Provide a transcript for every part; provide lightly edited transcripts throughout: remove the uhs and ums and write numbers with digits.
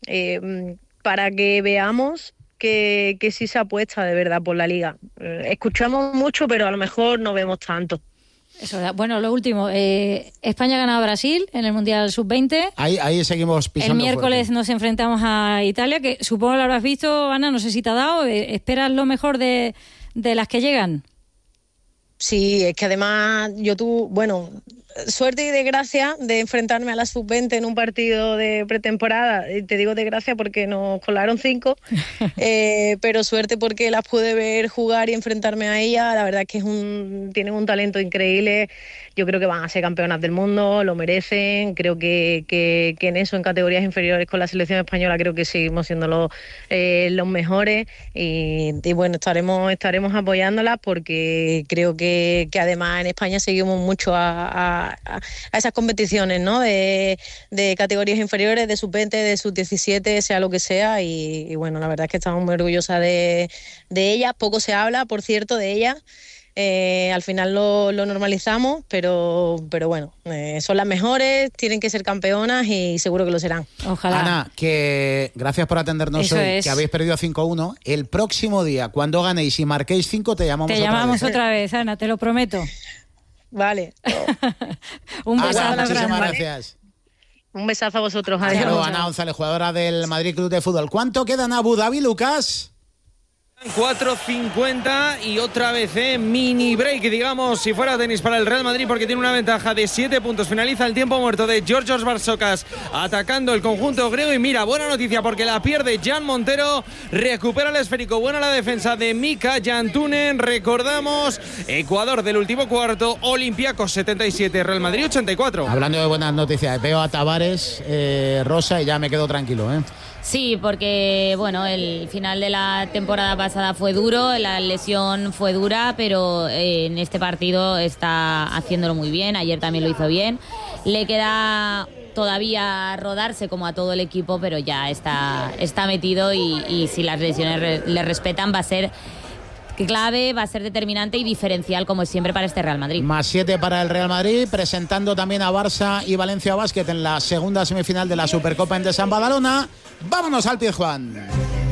para que veamos que sí se apuesta de verdad por la Liga. Escuchamos mucho, pero a lo mejor no vemos tanto. Eso, bueno, lo último, España gana a Brasil en el Mundial Sub-20. Ahí seguimos pisando. El miércoles fuerte. nos enfrentamos a Italia, que supongo que lo habrás visto, Ana, no sé si te ha dado. ¿Esperas lo mejor de las que llegan? Sí, es que además suerte y desgracia de enfrentarme a la Sub-20 en un partido de pretemporada. Y te digo desgracia porque nos colaron 5, pero suerte porque las pude ver jugar y enfrentarme a ellas. La verdad es que tienen un talento increíble. Yo creo que van a ser campeonas del mundo, lo merecen. Creo que en eso, en categorías inferiores con la selección española, creo que seguimos siendo los mejores. Y bueno, estaremos apoyándolas porque creo que además en España seguimos mucho a esas competiciones, ¿no? De categorías inferiores, de sub-20, de sub-17, sea lo que sea. Y bueno, la verdad es que estamos muy orgullosas de ellas. Poco se habla, por cierto, de ellas. Al final lo normalizamos, pero bueno, son las mejores, tienen que ser campeonas y seguro que lo serán. Ojalá. Ana, que gracias por atendernos Eso hoy, es. que habéis perdido 5-1. El próximo día, cuando ganéis y marquéis 5, te llamamos otra vez, Ana, te lo prometo. Vale. Un besazo Ana, grande. muchísimas gracias. Un besazo a vosotros. Hasta luego, Adiós. Ana González, jugadora del Madrid Club de Fútbol. ¿Cuánto queda en Abu Dhabi, Lucas? 4:50 y otra vez mini break, digamos, si fuera tenis para el Real Madrid, porque tiene una ventaja de 7 puntos. Finaliza el tiempo muerto de Georgios Barsocas atacando el conjunto griego. Y mira, buena noticia porque la pierde Jan Montero, recupera el esférico. Buena la defensa de Mika Jantunen. Recordamos, Ecuador del último cuarto, Olympiacos 77, Real Madrid 84. Hablando de buenas noticias, veo a Tavares, Rosa, y ya me quedo tranquilo, ¿eh? Sí, porque bueno, el final de la temporada pasada fue duro, la lesión fue dura, pero en este partido está haciéndolo muy bien. Ayer también lo hizo bien. Le queda todavía rodarse como a todo el equipo, pero ya está metido y si las lesiones le respetan va a ser clave, va a ser determinante y diferencial, como es siempre, para este Real Madrid. Más 7 para el Real Madrid, presentando también a Barça y Valencia Basket en la segunda semifinal de la Supercopa en de San Badalona. Vámonos al Pizjuán.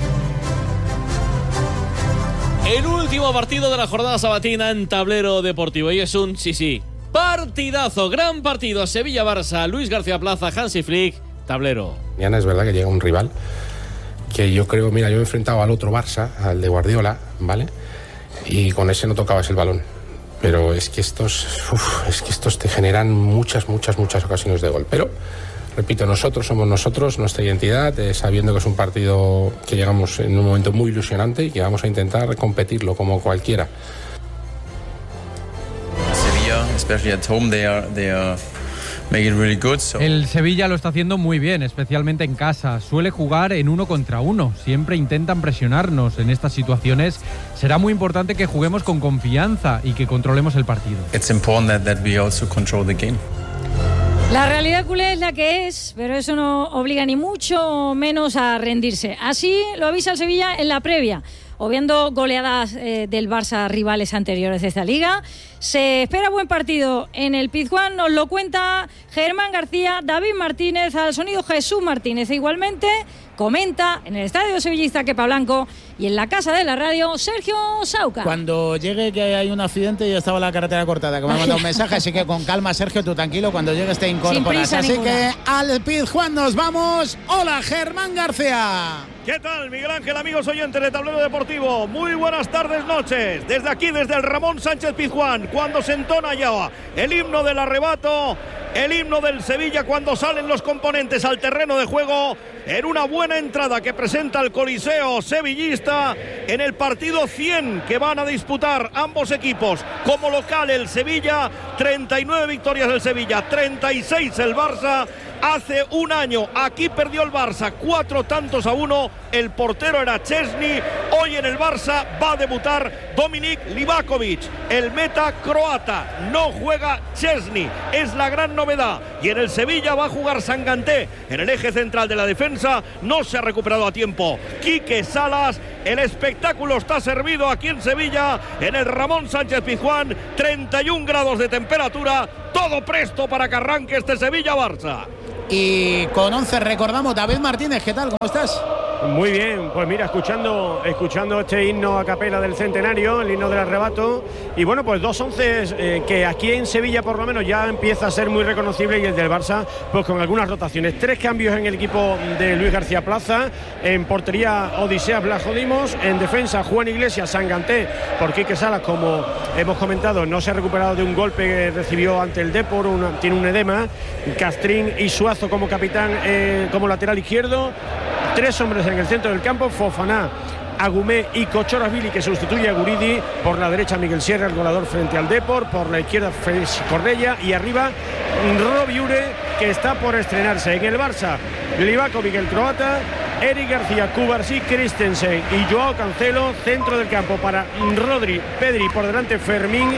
El último partido de la jornada sabatina en Tablero Deportivo, y es un partidazo, gran partido. Sevilla-Barça, Luis García Plaza, Hansi Flick, Tablero. Mañana es verdad que llega un rival que yo creo, mira, yo me he enfrentado al otro Barça, al de Guardiola, ¿vale? Y con ese no tocabas el balón. Pero es que estos te generan muchas ocasiones de gol. Pero, repito, nosotros somos nosotros, nuestra identidad, sabiendo que es un partido que llegamos en un momento muy ilusionante y que vamos a intentar competirlo como cualquiera. Sevilla, especially at home, they are make it really good, so. El Sevilla lo está haciendo muy bien, especialmente en casa. Suele jugar en 1 contra 1. Siempre intentan presionarnos en estas situaciones. Será muy importante que juguemos con confianza y que controlemos el partido. It's important that we also control the game. La realidad culé es la que es, pero eso no obliga ni mucho menos a rendirse. Así lo avisa el Sevilla en la previa. O viendo goleadas del Barça a rivales anteriores de esta liga. Se espera buen partido en el Pizjuán, nos lo cuenta Germán García, David Martínez, al sonido Jesús Martínez. E igualmente comenta en el estadio sevillista Kepa Blanco y en la casa de la radio Sergio Sauca. Cuando llegue que hay un accidente, ya estaba la carretera cortada, que me ha mandado un mensaje, así que con calma, Sergio, tú tranquilo, cuando llegues te incorporas. Así ninguna. que al Pizjuán nos vamos. Hola, Germán García. ¿Qué tal, Miguel Ángel, amigos oyentes de Tablero Deportivo? Muy buenas tardes, noches. Desde aquí, desde el Ramón Sánchez Pizjuán, cuando se entona ya el himno del arrebato, el himno del Sevilla, cuando salen los componentes al terreno de juego, en una buena entrada que presenta el Coliseo sevillista en el partido 100 que van a disputar ambos equipos. Como local el Sevilla, 39 victorias del Sevilla, 36 el Barça. Hace un año aquí perdió el Barça 4-1, el portero era Chesney. Hoy en el Barça va a debutar Dominik Livakovic, el meta croata. No juega Chesney, es la gran novedad. Y en el Sevilla va a jugar Sanganté en el eje central de la defensa. No se ha recuperado a tiempo Quique Salas. El espectáculo está servido aquí en Sevilla, en el Ramón Sánchez Pizjuán. 31 grados de temperatura, todo presto para que arranque este Sevilla-Barça. Y con 11 recordamos, David Martínez, ¿qué tal? ¿Cómo estás? Muy bien, pues mira, escuchando este himno a capela del centenario, el himno del arrebato, y bueno, pues 2 onces que aquí en Sevilla por lo menos ya empieza a ser muy reconocible, y el del Barça pues con algunas rotaciones. 3 cambios en el equipo de Luis García Plaza, en portería Odisea Blajodimos, en defensa Juan Iglesias, Sanganté por Quique Salas, como hemos comentado, no se ha recuperado de un golpe que recibió ante el Depor, tiene un edema, Castrín y Suazo como capitán, como lateral izquierdo. 3 hombres en el centro del campo, Fofana, Agumé y Cochorasvili, que sustituye a Guridi. Por la derecha Miguel Sierra, el goleador frente al Depor. Por la izquierda Félix Correia. Y arriba Robiure, que está por estrenarse. En el Barça, Livakovic, el croata, Eric García, Cubarsí, Christensen y Joao Cancelo. Centro del campo para Rodri, Pedri, por delante Fermín.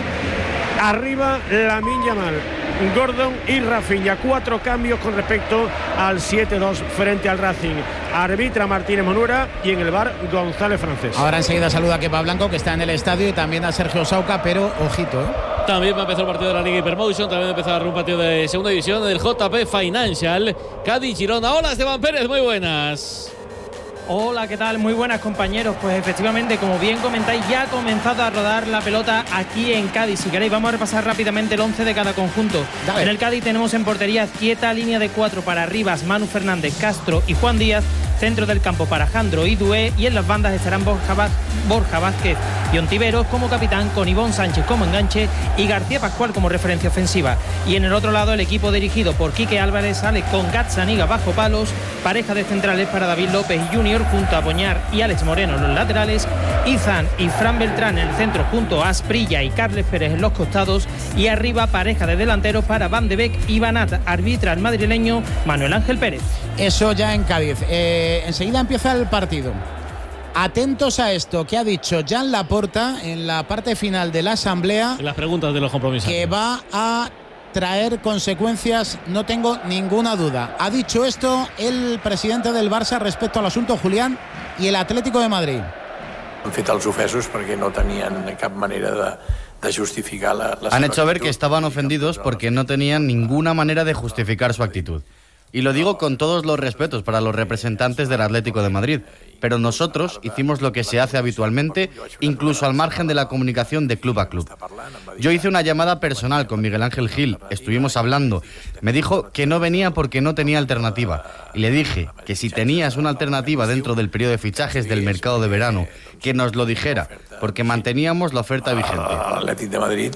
Arriba Lamine Yamal, Gordon y Rafinha. 4 cambios con respecto al 7-2 frente al Racing. Arbitra Martínez Monuera y en el VAR González Francés. Ahora enseguida saluda a Kepa Blanco, que está en el estadio, y también a Sergio Sauca, pero ojito, También va a empezar el partido de la Liga Hypermotion, también va a empezar un partido de segunda división del JP Financial, Cádiz Girona. Hola Esteban Pérez, muy buenas. Hola, ¿qué tal? Muy buenas, compañeros. Pues efectivamente, como bien comentáis, ya ha comenzado a rodar la pelota aquí en Cádiz. Si queréis, vamos a repasar rápidamente el 11 de cada conjunto. En el Cádiz tenemos en portería Quieta, línea de 4 para Rivas, Manu Fernández, Castro y Juan Díaz. Centro del campo para Jandro y Dué, y en las bandas estarán Borja Vázquez y Ontiveros como capitán, con Ivón Sánchez como enganche y García Pascual como referencia ofensiva. Y en el otro lado, el equipo dirigido por Quique Álvarez sale con Gazzaniga bajo palos, pareja de centrales para David López y Junior junto a Boñar y Alex Moreno en los laterales, Izan y Fran Beltrán en el centro junto a Asprilla y Carles Pérez en los costados, y arriba pareja de delanteros para Van de Beek y Banat. Arbitra el madrileño Manuel Ángel Pérez. Eso ya en Cádiz. Enseguida empieza el partido. Atentos a esto que ha dicho Jan Laporta en la parte final de la asamblea. En las preguntas de los compromisos. Que va a traer consecuencias, no tengo ninguna duda. Ha dicho esto el presidente del Barça respecto al asunto Julián y el Atlético de Madrid. Han fet els ofesos perquè no tenien cap manera de justificar la Han hecho ver que estaban ofendidos porque no tenían ninguna manera de justificar su actitud. Y lo digo con todos los respetos para los representantes del Atlético de Madrid, pero nosotros hicimos lo que se hace habitualmente, incluso al margen de la comunicación de club a club. Yo hice una llamada personal con Miguel Ángel Gil, estuvimos hablando, me dijo que no venía porque no tenía alternativa, y le dije que si tenías una alternativa dentro del periodo de fichajes del mercado de verano, que nos lo dijera, porque manteníamos la oferta vigente. L'Atlètic de Madrid...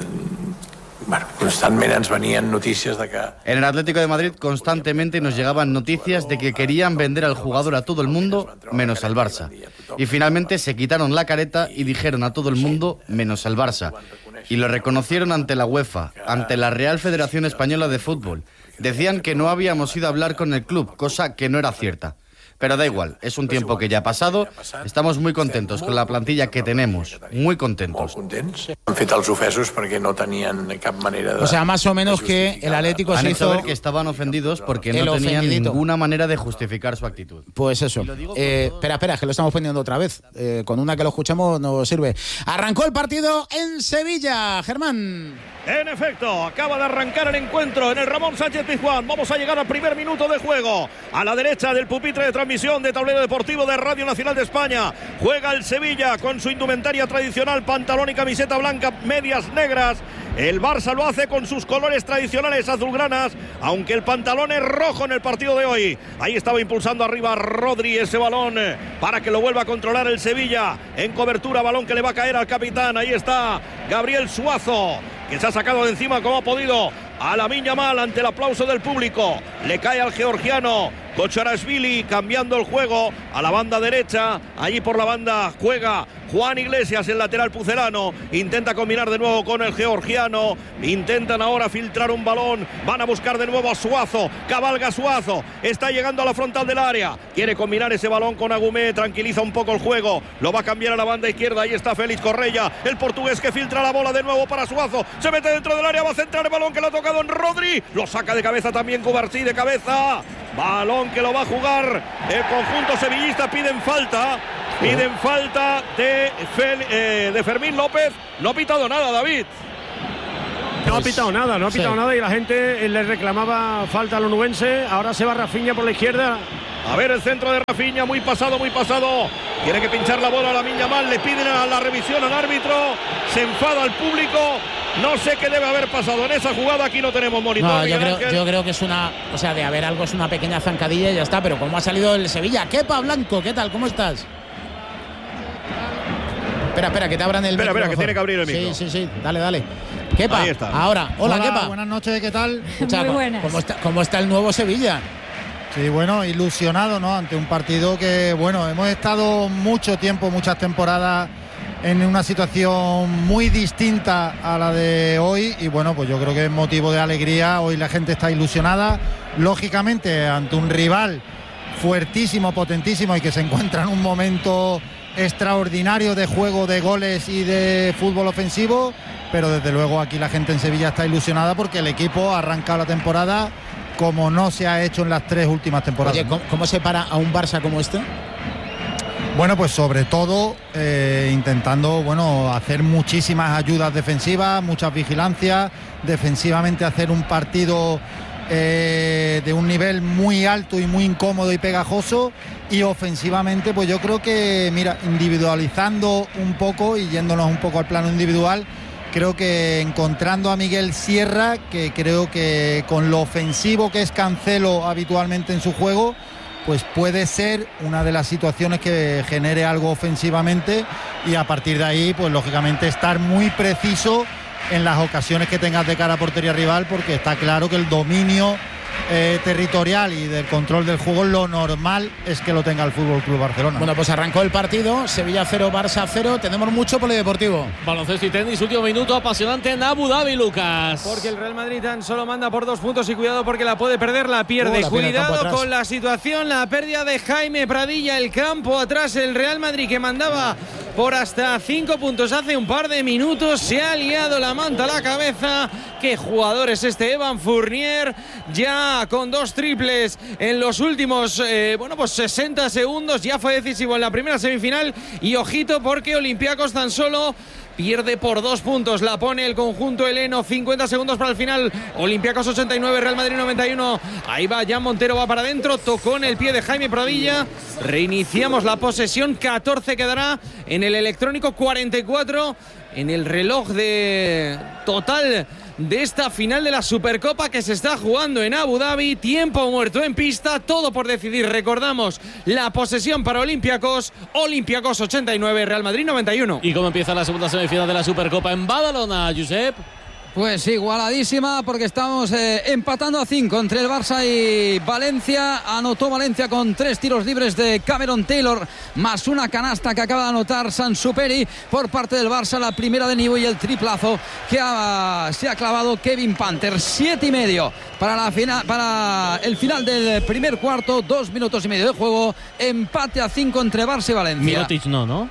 Bueno, constantment ens venien notícies de que... En el Atlético de Madrid constantemente nos llegaban noticias de que querían vender al jugador a todo el mundo, menos al Barça. Y finalmente se quitaron la careta y dijeron a todo el mundo, menos al Barça. Y lo reconocieron ante la UEFA, ante la Real Federación Española de Fútbol. Decían que no habíamos ido a hablar con el club, cosa que no era cierta. Pero da igual, es un tiempo que ya ha pasado. Estamos muy contentos con la plantilla que tenemos, muy contentos. Han fet els ofesos perquè no tenien cap manera de... O sea, más o menos que el Atlético se hizo... Han hecho ver que estaban ofendidos porque no tenían ninguna manera de justificar su actitud. Pues eso. Espera, que lo estamos poniendo otra vez. Con una que lo escuchamos nos sirve. Arrancó el partido en Sevilla, Germán. En efecto, acaba de arrancar el encuentro en el Ramón Sánchez Pizjuán. Vamos a llegar al primer minuto de juego. A la derecha del pupitre de transmisión de Tablero Deportivo de Radio Nacional de España. Juega el Sevilla con su indumentaria tradicional, pantalón y camiseta blanca, medias negras. El Barça lo hace con sus colores tradicionales azulgranas, aunque el pantalón es rojo en el partido de hoy. Ahí estaba impulsando arriba Rodri ese balón para que lo vuelva a controlar el Sevilla. En cobertura, balón que le va a caer al capitán. Ahí está Gabriel Suazo, que se ha sacado de encima como ha podido a Lamine Yamal ante el aplauso del público. Le cae al georgiano Kochorashvili, cambiando el juego a la banda derecha. Allí por la banda juega Juan Iglesias, el lateral pucelano. Intenta combinar de nuevo con el georgiano. Intentan ahora filtrar un balón. Van a buscar de nuevo a Suazo. Cabalga Suazo. Está llegando a la frontal del área. Quiere combinar ese balón con Agumé. Tranquiliza un poco el juego. Lo va a cambiar a la banda izquierda. Ahí está Félix Correia, el portugués, que filtra la bola de nuevo para Suazo. Se mete dentro del área. Va a centrar el balón que lo ha tocado en Rodri. Lo saca de cabeza también Cubarsí, de cabeza. Balón que lo va a jugar el conjunto sevillista. Piden falta de Fermín López. No ha pitado nada, David. No ha pitado nada, nada y la gente le reclamaba falta al onubense. Ahora se va Rafinha por la izquierda. A ver el centro de Rafinha, muy pasado. Tiene que pinchar la bola a Lamine Yamal, le piden a la revisión al árbitro, se enfada al público. No sé qué debe haber pasado en esa jugada, aquí no tenemos monitor. No, yo creo que es una, o sea, de haber algo es una pequeña zancadilla y ya está, pero cómo ha salido el Sevilla. Kepa Blanco, ¿qué tal? ¿Cómo estás? Espera, que te abran el micro. Espera, que tiene que abrir el micro. Sí, dale. Kepa, ahí está. Ahora. Hola, Kepa. Buenas noches, ¿qué tal? Muy buenas. ¿Cómo está el nuevo Sevilla? Sí, bueno, ilusionado, ¿no? Ante un partido que, bueno, hemos estado mucho tiempo, muchas temporadas en una situación muy distinta a la de hoy y, bueno, pues yo creo que es motivo de alegría. Hoy la gente está ilusionada, lógicamente, ante un rival fuertísimo, potentísimo y que se encuentra en un momento extraordinario de juego, de goles y de fútbol ofensivo, pero desde luego aquí la gente en Sevilla está ilusionada porque el equipo ha arrancado la temporada como no se ha hecho en las 3 últimas temporadas. Oye, ¿cómo se para a un Barça como este? Bueno, pues sobre todo intentando, bueno, hacer muchísimas ayudas defensivas, muchas vigilancias, defensivamente hacer un partido de un nivel muy alto y muy incómodo y pegajoso, y ofensivamente pues yo creo que, mira, individualizando un poco y yéndonos un poco al plano individual, creo que encontrando a Miguel Sierra, que creo que con lo ofensivo que es Cancelo habitualmente en su juego, pues puede ser una de las situaciones que genere algo ofensivamente, y a partir de ahí pues lógicamente estar muy preciso en las ocasiones que tengas de cara a portería rival, porque está claro que el dominio territorial y del control del juego, lo normal es que lo tenga el Fútbol Club Barcelona. Bueno, pues arrancó el partido, Sevilla 0, Barça 0, tenemos mucho polideportivo. Baloncesto y tenis, último minuto apasionante en Abu Dhabi, Lucas. Porque el Real Madrid tan solo manda por 2 puntos y cuidado porque la puede perder, la pierde. Cuidado con la situación, la pérdida de Jaime Pradilla, el campo atrás, el Real Madrid que mandaba por hasta 5 puntos hace un par de minutos, se ha liado la manta a la cabeza. Qué jugador es este Evan Fournier, ya con 2 triples en los últimos 60 segundos, ya fue decisivo en la primera semifinal, y ojito porque Olympiacos tan solo pierde por 2 puntos, la pone el conjunto heleno. 50 segundos para el final, Olympiacos 89, Real Madrid 91. Ahí va Jan Montero, va para adentro, tocó en el pie de Jaime Pradilla. Reiniciamos la posesión, 14 quedará en el electrónico, 44 en el reloj de total de esta final de la Supercopa que se está jugando en Abu Dhabi. Tiempo muerto en pista, todo por decidir. Recordamos la posesión para Olympiacos 89, Real Madrid 91. ¿Y cómo empieza la segunda semifinal de la Supercopa en Badalona, Josep? Pues igualadísima, porque estamos empatando a 5 entre el Barça y Valencia. Anotó Valencia con 3 tiros libres de Cameron Taylor, más una canasta que acaba de anotar Sansuperi por parte del Barça, la primera de Nivo, y el triplazo que se ha clavado Kevin Panther. 7,5 para el final del primer cuarto, 2 minutos y medio de juego, empate a 5 entre Barça y Valencia. Mirotic no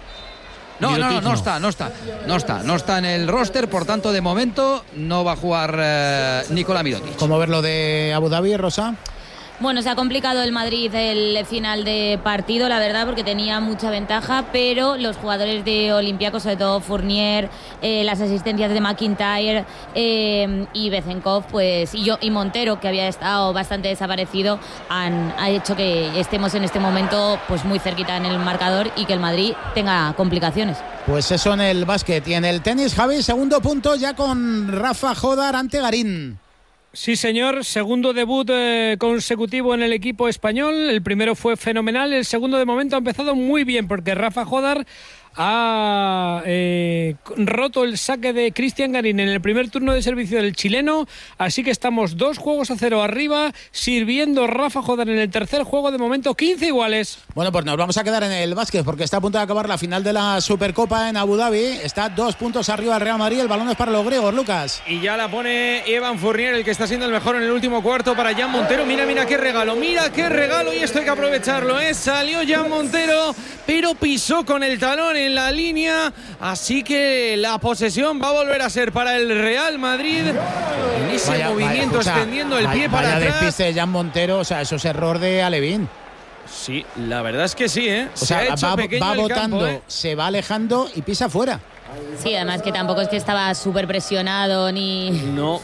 está en el roster, por tanto de momento no va a jugar Nikola Mirotic. ¿Cómo ver lo de Abu Dhabi, Rosa? Bueno, se ha complicado el Madrid el final de partido, la verdad, porque tenía mucha ventaja, pero los jugadores de Olympiacos, sobre todo Fournier, las asistencias de McIntyre y Bezenkov, pues, y Montero, que había estado bastante desaparecido, ha hecho que estemos en este momento pues muy cerquita en el marcador y que el Madrid tenga complicaciones. Pues eso en el básquet. Y en el tenis, Javi, segundo punto ya con Rafa Jodar ante Garín. Sí, señor, segundo debut consecutivo en el equipo español. El primero fue fenomenal, el segundo de momento ha empezado muy bien, porque Rafa Jodar ha roto el saque de Cristian Garín en el primer turno de servicio del chileno, así que estamos 2-0 arriba, sirviendo Rafa Jodar en el tercer juego, de momento 15 iguales. Bueno, pues nos vamos a quedar en el básquet porque está a punto de acabar la final de la Supercopa en Abu Dhabi. Está 2 puntos arriba el Real Madrid, el balón es para los griegos, Lucas. Y ya la pone Evan Fournier, el que está siendo el mejor en el último cuarto, para Jan Montero. Mira qué regalo, y esto hay que aprovecharlo, Salió Jan Montero, pero pisó con el talón en la línea, así que la posesión va a volver a ser para el Real Madrid. En ese movimiento extendiendo el pie para atrás. Despiste de Jan Montero, o sea, eso es error de Alevín. Sí, la verdad es que sí, O sea, va botando, se va alejando y pisa fuera. Sí, además que tampoco es que estaba súper presionado ni... No.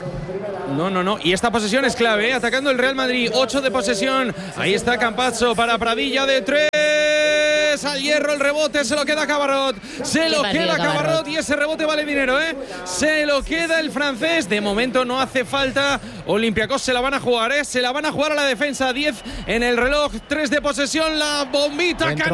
Y esta posesión es clave, atacando el Real Madrid. 8 de posesión. Ahí está Campazzo para Pradilla de 3. Al hierro el rebote, se lo queda Cabarrot. Se lo queda Cabarrot y ese rebote vale dinero, ¿eh? Se lo queda el francés. De momento no hace falta. Olympiacos se la van a jugar, ¿eh? Se la van a jugar a la defensa. 10 en el reloj, 3 de posesión. La bombita, dentro,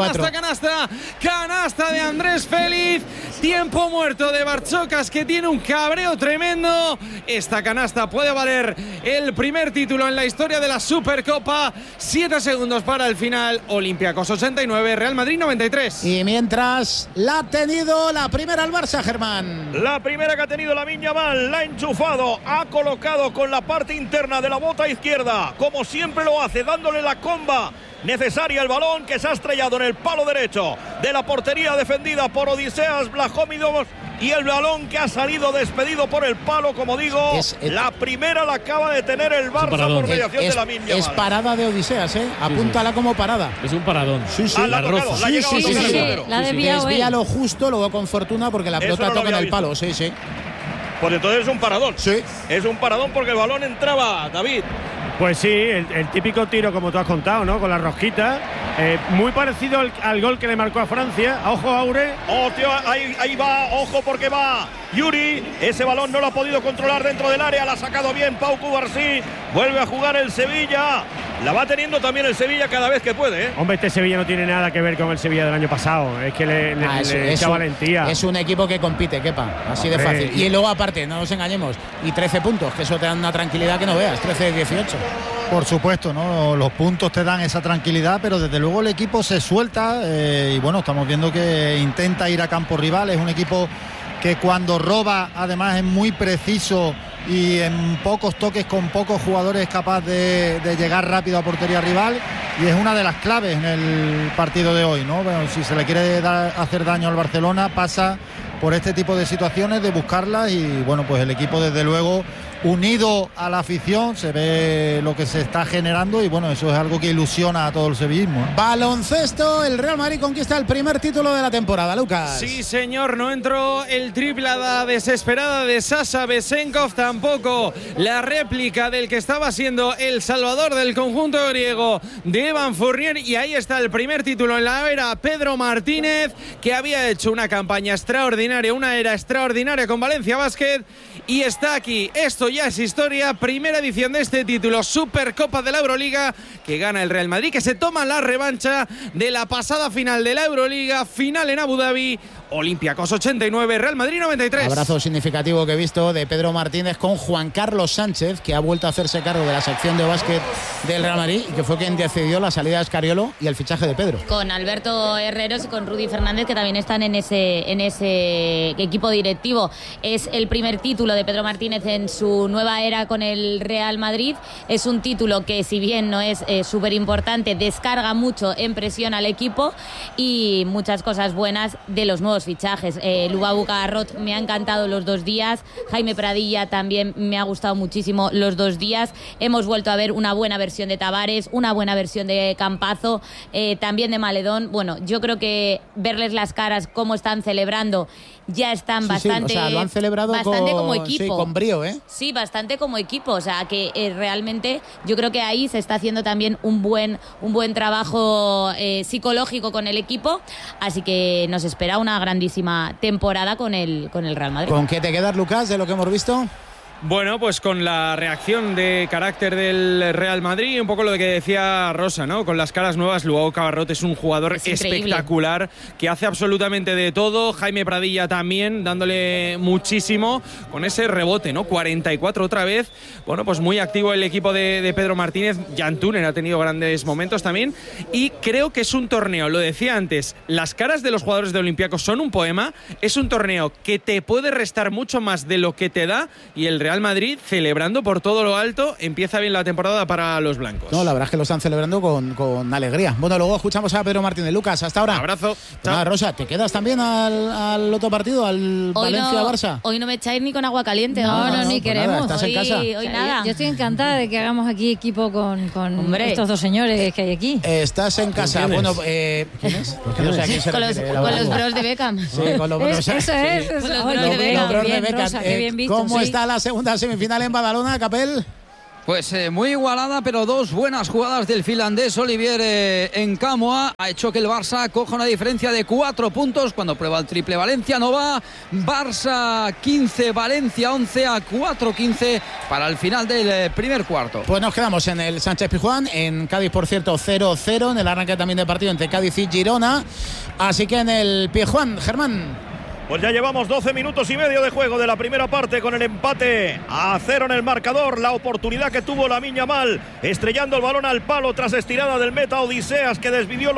canasta de Andrés Félix. Tiempo muerto de Bartzocas, que tiene un cabreo tremendo. Esta canasta puede valer el primer título en la historia de la Supercopa. 7 segundos para el final. Olympiacos 89, Real Madrid 93. Y mientras la ha tenido la primera el Barça, Germán. La primera que ha tenido Lamine Yamal, la ha enchufado, ha colocado con la parte interna de la bota izquierda, como siempre lo hace, dándole la comba necesaria el balón, que se ha estrellado en el palo derecho de la portería defendida por Odiseas Vlahovic, y el balón que ha salido despedido por el palo, como digo, la primera la acaba de tener el Barça por mediación de Lamine Yamal. Es parada de Odiseas, ¿eh? Apúntala como parada. Es un paradón. Sí. La roza. La desvíalo justo, luego con fortuna, porque la pelota toca en el palo. Sí. Pues entonces es un paradón. Sí. Es un paradón porque el balón entraba, David. Pues sí, el típico tiro, como tú has contado, ¿no? Con la rosquita. Muy parecido al gol que le marcó a Francia. Ojo, Aure. Oh, tío, ahí va. Ojo, porque va Yuri. Ese balón no lo ha podido controlar dentro del área. La ha sacado bien Pau Cubarsí. Vuelve a jugar el Sevilla. La va teniendo también el Sevilla cada vez que puede, ¿eh? Hombre, este Sevilla no tiene nada que ver con el Sevilla del año pasado. Es que le echa valentía. Es un equipo que compite, Kepa. Así de fácil. Y luego, aparte, no nos engañemos. Y 13 puntos, que eso te da una tranquilidad que no veas. 13-18. Por supuesto, ¿no? Los puntos te dan esa tranquilidad, pero desde luego el equipo se suelta y bueno, estamos viendo que intenta ir a campo rival. Es un equipo que cuando roba, además, es muy preciso y en pocos toques, con pocos jugadores, es capaz de llegar rápido a portería rival, y es una de las claves en el partido de hoy, ¿no? Bueno, si se le quiere hacer daño al Barcelona, pasa por este tipo de situaciones, de buscarlas, y bueno, pues el equipo desde luego unido a la afición, se ve lo que se está generando, y bueno, eso es algo que ilusiona a todo el sevillismo, ¿eh? Baloncesto, el Real Madrid conquista el primer título de la temporada, Lucas. Sí, señor, no entró el triplada desesperada de Sasha Besenkov, tampoco la réplica del que estaba siendo el salvador del conjunto griego, de Evan Fournier, y ahí está el primer título en la era Pedro Martínez, que había hecho una campaña extraordinaria, una era extraordinaria con Valencia Basket, y está aquí. Esto ya es historia, primera edición de este título, Supercopa de la Euroliga, que gana el Real Madrid, que se toma la revancha de la pasada final de la Euroliga, final en Abu Dhabi. Olympiacos 89, Real Madrid 93. Abrazo significativo que he visto de Pedro Martínez con Juan Carlos Sánchez, que ha vuelto a hacerse cargo de la sección de básquet del Real Madrid, y que fue quien decidió la salida de Escariolo y el fichaje de Pedro. Con Alberto Herreros y con Rudy Fernández, que también están en ese equipo directivo. Es el primer título de Pedro Martínez en su nueva era con el Real Madrid. Es un título que, si bien no es súper importante, descarga mucho en presión al equipo, y muchas cosas buenas de los nuevos fichajes. Lubabu Cabarrot me ha encantado los 2 días. Jaime Pradilla también me ha gustado muchísimo los 2 días. Hemos vuelto a ver una buena versión de Tavares, una buena versión de Campazzo, también de Maledón. Bueno, yo creo que verles las caras, cómo están celebrando, ya están bastante, o sea, lo han celebrado bastante como equipo. Sí, con brío, ¿eh? Sí, bastante como equipo. O sea, que realmente yo creo que ahí se está haciendo también un buen trabajo psicológico con el equipo. Así que nos espera una grandísima temporada con el Real Madrid. ¿Con qué te quedas, Lucas, de lo que hemos visto? Bueno, pues con la reacción de carácter del Real Madrid, un poco lo que decía Rosa, ¿no? Con las caras nuevas. Lubabu Cabarrot es un jugador espectacular, que hace absolutamente de todo. Jaime Pradilla también, dándole muchísimo con ese rebote, ¿no? 44 otra vez. Bueno, pues muy activo el equipo de Pedro Martínez. Jan Tuner ha tenido grandes momentos también, y creo que es un torneo, lo decía antes, las caras de los jugadores de Olympiacos son un poema. Es un torneo que te puede restar mucho más de lo que te da, y el Real Madrid celebrando por todo lo alto. Empieza bien la temporada para los blancos. No, la verdad es que lo están celebrando con alegría. Bueno, luego escuchamos a Pedro Martínez. Lucas, hasta ahora. Abrazo. Pues nada, Rosa, ¿te quedas también al otro partido, al Valencia-Barça? Hoy no me echáis ni con agua caliente. No, ni pues queremos. Nada, estás en casa. Hoy nada. Yo estoy encantada de que hagamos aquí equipo con estos dos señores que hay aquí. Estás en casa. Bueno, ¿quién es? No sé a quién se con refiere, los bros de Beckham. Sí, con los bros. Eso es. Con los Oye, bros de Beckham. Los bros de bien, Beckham. Rosa, qué bien visto, ¿Cómo sí. está la segunda semifinal en Badalona, Capel? Pues muy igualada, pero dos buenas jugadas del finlandés Olivier Nkamhoua ha hecho que el Barça coja una diferencia de 4 puntos cuando prueba el triple. Valencia no va, Barça 15, Valencia 11 a 4-15 para el final del primer cuarto. Pues nos quedamos en el Sánchez Pizjuán, en Cádiz, por cierto, 0-0, en el arranque también de partido entre Cádiz y Girona. Así que en el Pizjuán, Germán. Pues ya llevamos 12 minutos y medio de juego de la primera parte con el empate a 0 en el marcador. La oportunidad que tuvo Lamine Yamal estrellando el balón al palo tras estirada del meta Odiseas, que desvió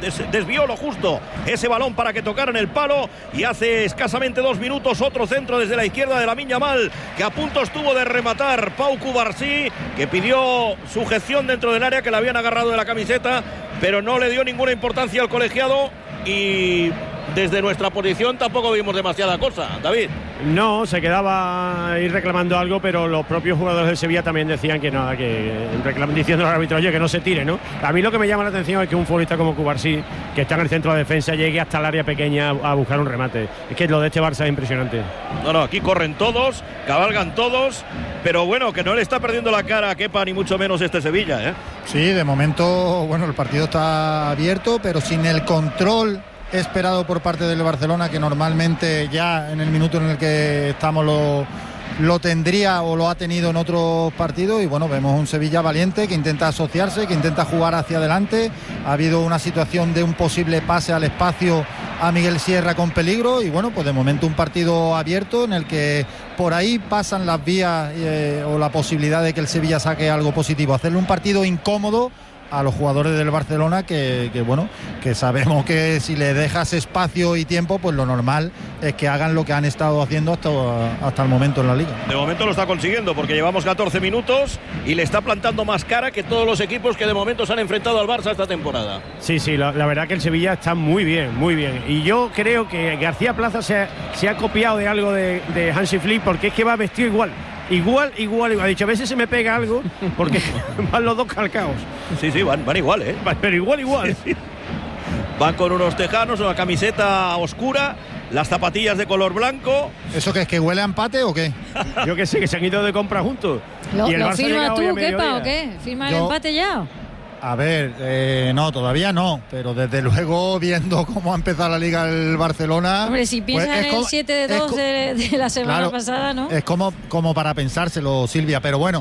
lo justo ese balón para que tocara en el palo. Y hace escasamente 2 minutos otro centro desde la izquierda de Lamine Yamal, que a punto estuvo de rematar Pau Cubarsí, que pidió sujeción dentro del área, que le habían agarrado de la camiseta, pero no le dio ninguna importancia al colegiado. Y desde nuestra posición tampoco vimos demasiada cosa, David. No, se quedaba ahí reclamando algo, pero los propios jugadores del Sevilla también decían que nada, diciendo al árbitro, oye, que no se tire, ¿no? A mí lo que me llama la atención es que un futbolista como Cubarsí, que está en el centro de defensa, llegue hasta el área pequeña a buscar un remate. Es que lo de este Barça es impresionante. No, aquí corren todos, cabalgan todos, pero bueno, que no le está perdiendo la cara a Kepa, ni mucho menos este Sevilla, ¿eh? Sí, de momento, bueno, el partido está abierto, pero sin el control esperado por parte del Barcelona, que normalmente ya en el minuto en el que estamos lo tendría o lo ha tenido en otros partidos. Y bueno, vemos un Sevilla valiente que intenta asociarse, que intenta jugar hacia adelante. Ha habido una situación de un posible pase al espacio a Miguel Sierra con peligro, y bueno, pues de momento un partido abierto en el que por ahí pasan las vías o la posibilidad de que el Sevilla saque algo positivo. Hacerle un partido incómodo a los jugadores del Barcelona, que bueno, que sabemos que si le dejas espacio y tiempo, pues lo normal es que hagan lo que han estado haciendo hasta el momento en la liga. De momento lo está consiguiendo, porque llevamos 14 minutos y le está plantando más cara que todos los equipos que de momento se han enfrentado al Barça esta temporada. Sí, la verdad que el Sevilla está muy bien, muy bien. Y yo creo que García Plaza se ha copiado de algo de Hansi Flick, porque es que va vestido igual. Igual. Ha dicho, a veces se me pega algo, porque van los dos calcaos. Sí, van igual, ¿eh? Pero igual. Sí. Van con unos tejanos, una camiseta oscura, las zapatillas de color blanco. ¿Eso qué es, que huele a empate o qué? Yo que sé, que se han ido de compra juntos. ¿Lo firmas tú, Kepa, o qué? ¿Firma el empate ya? A ver, no, todavía no, pero desde luego viendo cómo ha empezado la Liga el Barcelona... Hombre, si piensas en el 7-2 de la semana pasada, ¿no? Es como para pensárselo, Silvia, pero bueno,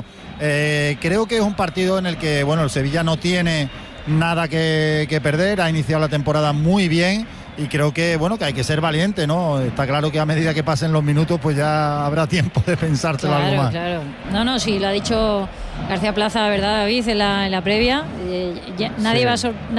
creo que es un partido en el que, bueno, el Sevilla no tiene nada que perder, ha iniciado la temporada muy bien. Y creo que, bueno, que hay que ser valiente, ¿no? Está claro que a medida que pasen los minutos, pues ya habrá tiempo de pensárselo algo más. Claro. No, sí, lo ha dicho García Plaza, la verdad, David, en la previa. Nadie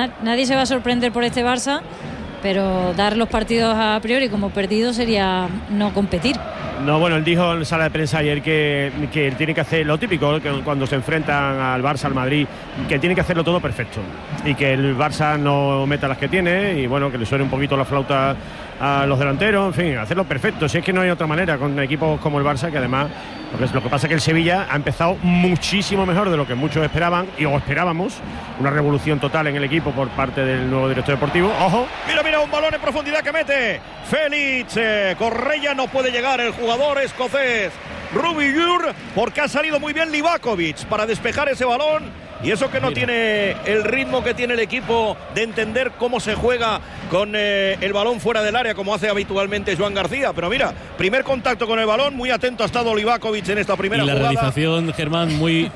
se va a sorprender por este Barça, pero dar los partidos a priori como perdidos sería no competir. No, bueno, él dijo en sala de prensa ayer que tiene que hacer lo típico, que cuando se enfrentan al Barça, al Madrid, que tiene que hacerlo todo perfecto y que el Barça no meta las que tiene y bueno, que le suene un poquito la flauta a los delanteros, en fin, hacerlo perfecto. Si es que no hay otra manera con equipos como el Barça, que además lo que pasa es que el Sevilla ha empezado muchísimo mejor de lo que muchos esperaban o esperábamos. Una revolución total en el equipo por parte del nuevo director deportivo. ¡Ojo! Mira, un balón en profundidad que mete Félix Correia, no puede llegar el jugador escocés Rubiur, porque ha salido muy bien Livakovic para despejar ese balón. Y eso que no tiene el ritmo que tiene el equipo de entender cómo se juega con el balón fuera del área, como hace habitualmente Joan García. Pero mira, primer contacto con el balón, muy atento ha estado Livakovic en esta primera jugada. Y la realización, Germán, muy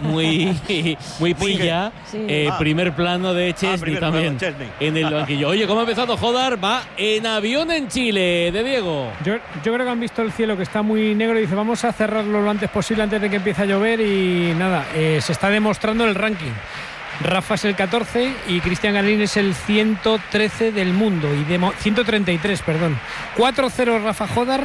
pilla. Sí. Primer plano de Chesney también en el banquillo. Oye, ¿cómo ha empezado Jodar? Va en avión en Chile, de Diego. Yo creo que han visto el cielo que está muy negro y dice, vamos a cerrarlo lo antes posible antes de que empiece a llover y nada, se está demostrando el ranking. Rafa es el 14 y Cristian Garín es el 113 del mundo 133, perdón. 4-0 Rafa Jodar,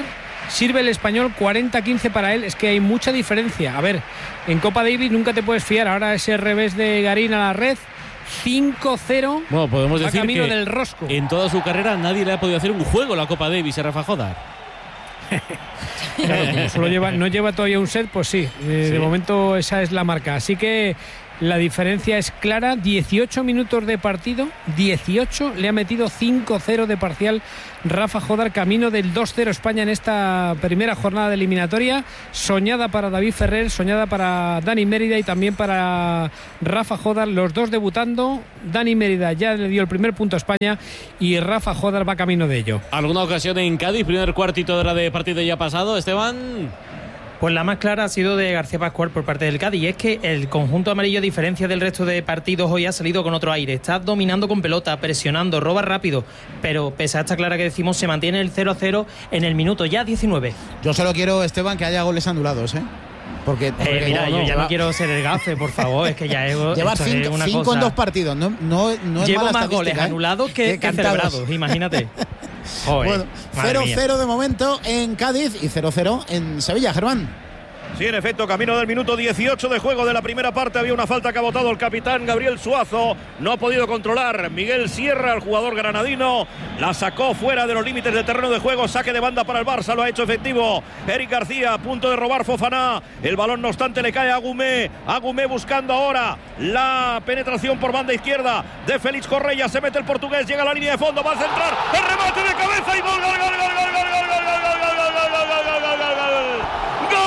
sirve el Español 40-15 para él. Es que hay mucha diferencia. A ver, en Copa Davis nunca te puedes fiar. Ahora ese revés de Garín a la red, 5-0. Bueno, podemos decir camino que del rosco. En toda su carrera nadie le ha podido hacer un juego la Copa Davis a Rafa Jodar. Claro, como solo no lleva todavía un set, pues sí. De momento esa es la marca. Así que la diferencia es clara. 18 minutos de partido, 18, le ha metido 5-0 de parcial Rafa Jodar, camino del 2-0 España en esta primera jornada de eliminatoria, soñada para David Ferrer, soñada para Dani Mérida y también para Rafa Jodar, los dos debutando. Dani Mérida ya le dio el primer punto a España y Rafa Jodar va camino de ello. ¿Alguna ocasión en Cádiz? Primer cuartito de hora de partido ya pasado, Esteban. Pues la más clara ha sido de García Pascual por parte del Cádiz, y es que el conjunto amarillo, a diferencia del resto de partidos, hoy ha salido con otro aire. Está dominando con pelota, presionando, roba rápido, pero pese a esta clara que decimos, se mantiene el 0-0 en el minuto ya 19. Yo solo quiero, Esteban, que haya goles anulados, ¿eh? Porque mira, yo ya no quiero ser el gafe, por favor, es que ya es llevar 5 en 2 partidos, no es llevo mala más goles anulados que celebrados, imagínate. Joder, bueno, 0-0 de momento en Cádiz y 0-0 en Sevilla, Germán. Sí, en efecto, camino del minuto 18 de juego de la primera parte. Había una falta que ha votado el capitán Gabriel Suazo. No ha podido controlar Miguel Sierra, el jugador granadino. La sacó fuera de los límites del terreno de juego. Saque de banda para el Barça, lo ha hecho efectivo Eric García, a punto de robar Fofana. El balón, no obstante, le cae a Agumé. Agumé buscando ahora la penetración por banda izquierda de Félix Correia. Se mete el portugués, llega a la línea de fondo, va a centrar. El remate de cabeza y gol, gol, gol, gol, gol, gol, gol, gol, gol, gol, gol, gol, gol, gol, gol, gol, gol, gol, gol.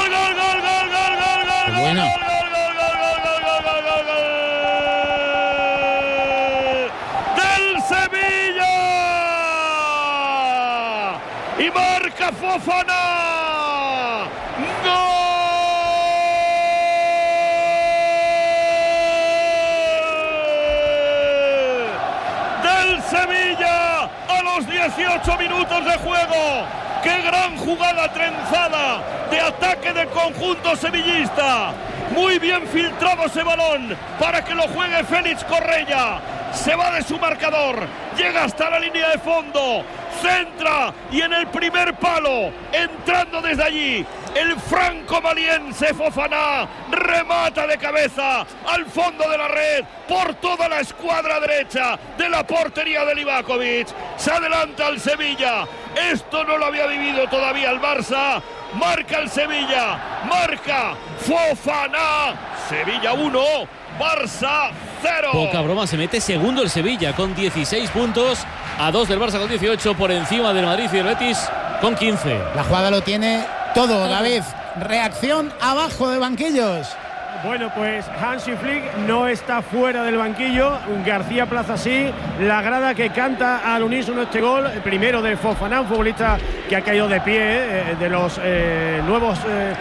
Bueno. Del Sevilla y marca Fofana. ¡Gol! Del Sevilla a los 18 minutos de juego. ¡Qué gran jugada trenzada de ataque del conjunto sevillista! Muy bien filtrado ese balón para que lo juegue Félix Correia. Se va de su marcador, llega hasta la línea de fondo, centra y en el primer palo, entrando desde allí, el franco-maliense Fofana remata de cabeza al fondo de la red por toda la escuadra derecha de la portería de Livakovic. Se adelanta el Sevilla. Esto no lo había vivido todavía el Barça. Marca el Sevilla, marca Fofana. Sevilla 1, Barça 0. Poca broma, se mete segundo el Sevilla con 16 puntos, a 2 del Barça con 18, por encima del Madrid y del Betis con 15. La jugada lo tiene todo, David. Reacción abajo de banquillos. Bueno, pues Hansi Flick no está fuera del banquillo. García Plaza sí. La grada que canta al unísono este gol, el primero de Fofana, un futbolista que ha caído de pie, de los nuevos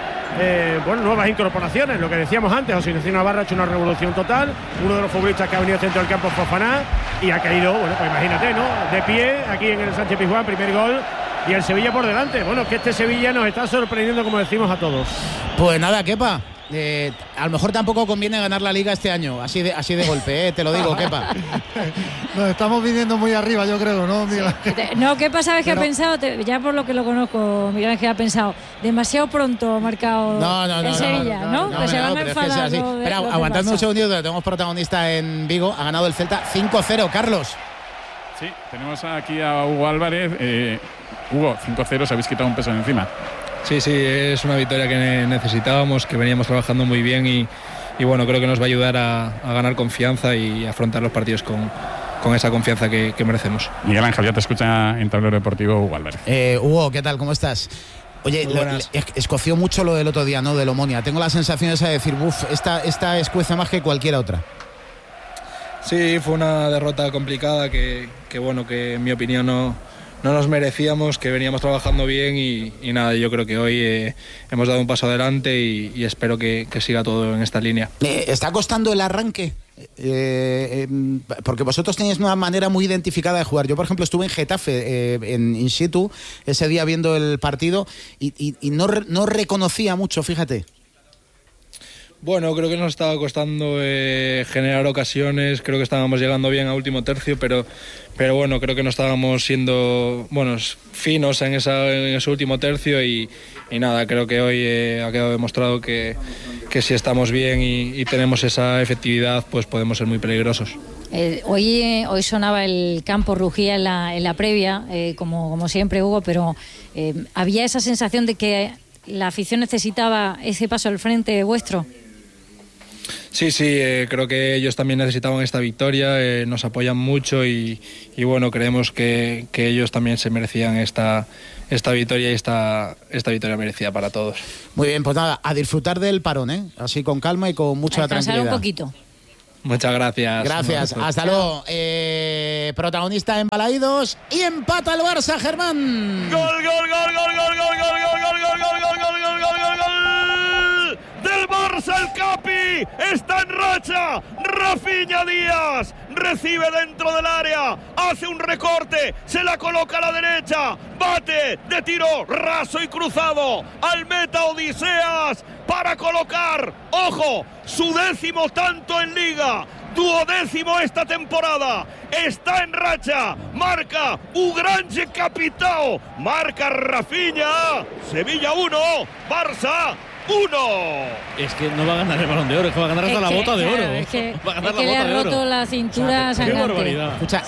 nuevas incorporaciones, lo que decíamos antes. José Ignacio Navarro ha hecho una revolución total, uno de los futbolistas que ha venido al centro del campo Fofana y ha caído, bueno, pues imagínate, ¿no? De pie aquí en el Sánchez Pizjuán, primer gol. Y el Sevilla por delante. Bueno, que este Sevilla nos está sorprendiendo, como decimos, a todos. Pues nada, Kepa. A lo mejor tampoco conviene ganar la Liga este año, así de golpe, te lo digo, Kepa. Nos estamos viniendo muy arriba, yo creo, ¿no, Miguel Ángel? No, Kepa, sabes que ha pensado, ya por lo que lo conozco, Miguel Ángel ha pensado, demasiado pronto ha marcado el Sevilla, ¿no? Que se van a enfadar. Espera, aguantadme un segundito, tenemos protagonista en Vigo, ha ganado el Celta 5-0, Carlos. Sí, tenemos aquí a Hugo Álvarez. Hugo, 5-0, os habéis quitado un peso de encima. Sí, es una victoria que necesitábamos, que veníamos trabajando muy bien y bueno, creo que nos va a ayudar a ganar confianza y afrontar los partidos con esa confianza que merecemos. Miguel Ángel, ya te escucha en Tablero Deportivo Hugo Álvarez. Hugo, ¿qué tal? ¿Cómo estás? Oye, escoció mucho lo del otro día, ¿no? Del Omonia. Tengo la sensación esa de decir, esta escuece más que cualquier otra. Sí, fue una derrota complicada que bueno, que en mi opinión no nos merecíamos, que veníamos trabajando bien y nada, yo creo que hoy hemos dado un paso adelante y espero que siga todo en esta línea. ¿Está costando el arranque? Porque vosotros tenéis una manera muy identificada de jugar. Yo, por ejemplo, estuve en Getafe, in situ, ese día viendo el partido y no reconocía mucho, fíjate. Bueno, creo que nos estaba costando generar ocasiones, creo que estábamos llegando bien a último tercio, pero bueno, creo que no estábamos siendo finos en ese último tercio y nada, creo que hoy ha quedado demostrado que si estamos bien y tenemos esa efectividad, pues podemos ser muy peligrosos. Hoy sonaba el campo, rugía en la previa, como siempre, Hugo, pero había esa sensación de que la afición necesitaba ese paso al frente vuestro. Sí, creo que ellos también necesitaban esta victoria, nos apoyan mucho y bueno, creemos que ellos también se merecían esta victoria y esta victoria merecida para todos. Muy bien, pues nada, a disfrutar del parón, así con calma y con mucha tranquilidad. Un poquito. Muchas gracias. Gracias, hasta luego. Protagonista en Balaídos y empata el Barça, Germán. ¡Gol! Del Barça, el Capi está en racha. Rafinha Díaz recibe dentro del área, hace un recorte, se la coloca a la derecha, bate de tiro raso y cruzado al meta Odiseas para colocar, ojo, su 10º tanto en Liga, 12º esta temporada. Está en racha, marca un grande capitao, marca Rafinha. Sevilla 1, Barça 1. Es que no va a ganar el Balón de Oro, es que va a ganar hasta la bota de oro. Es que le ha roto la cintura sangrante. Qué barbaridad. Escucha,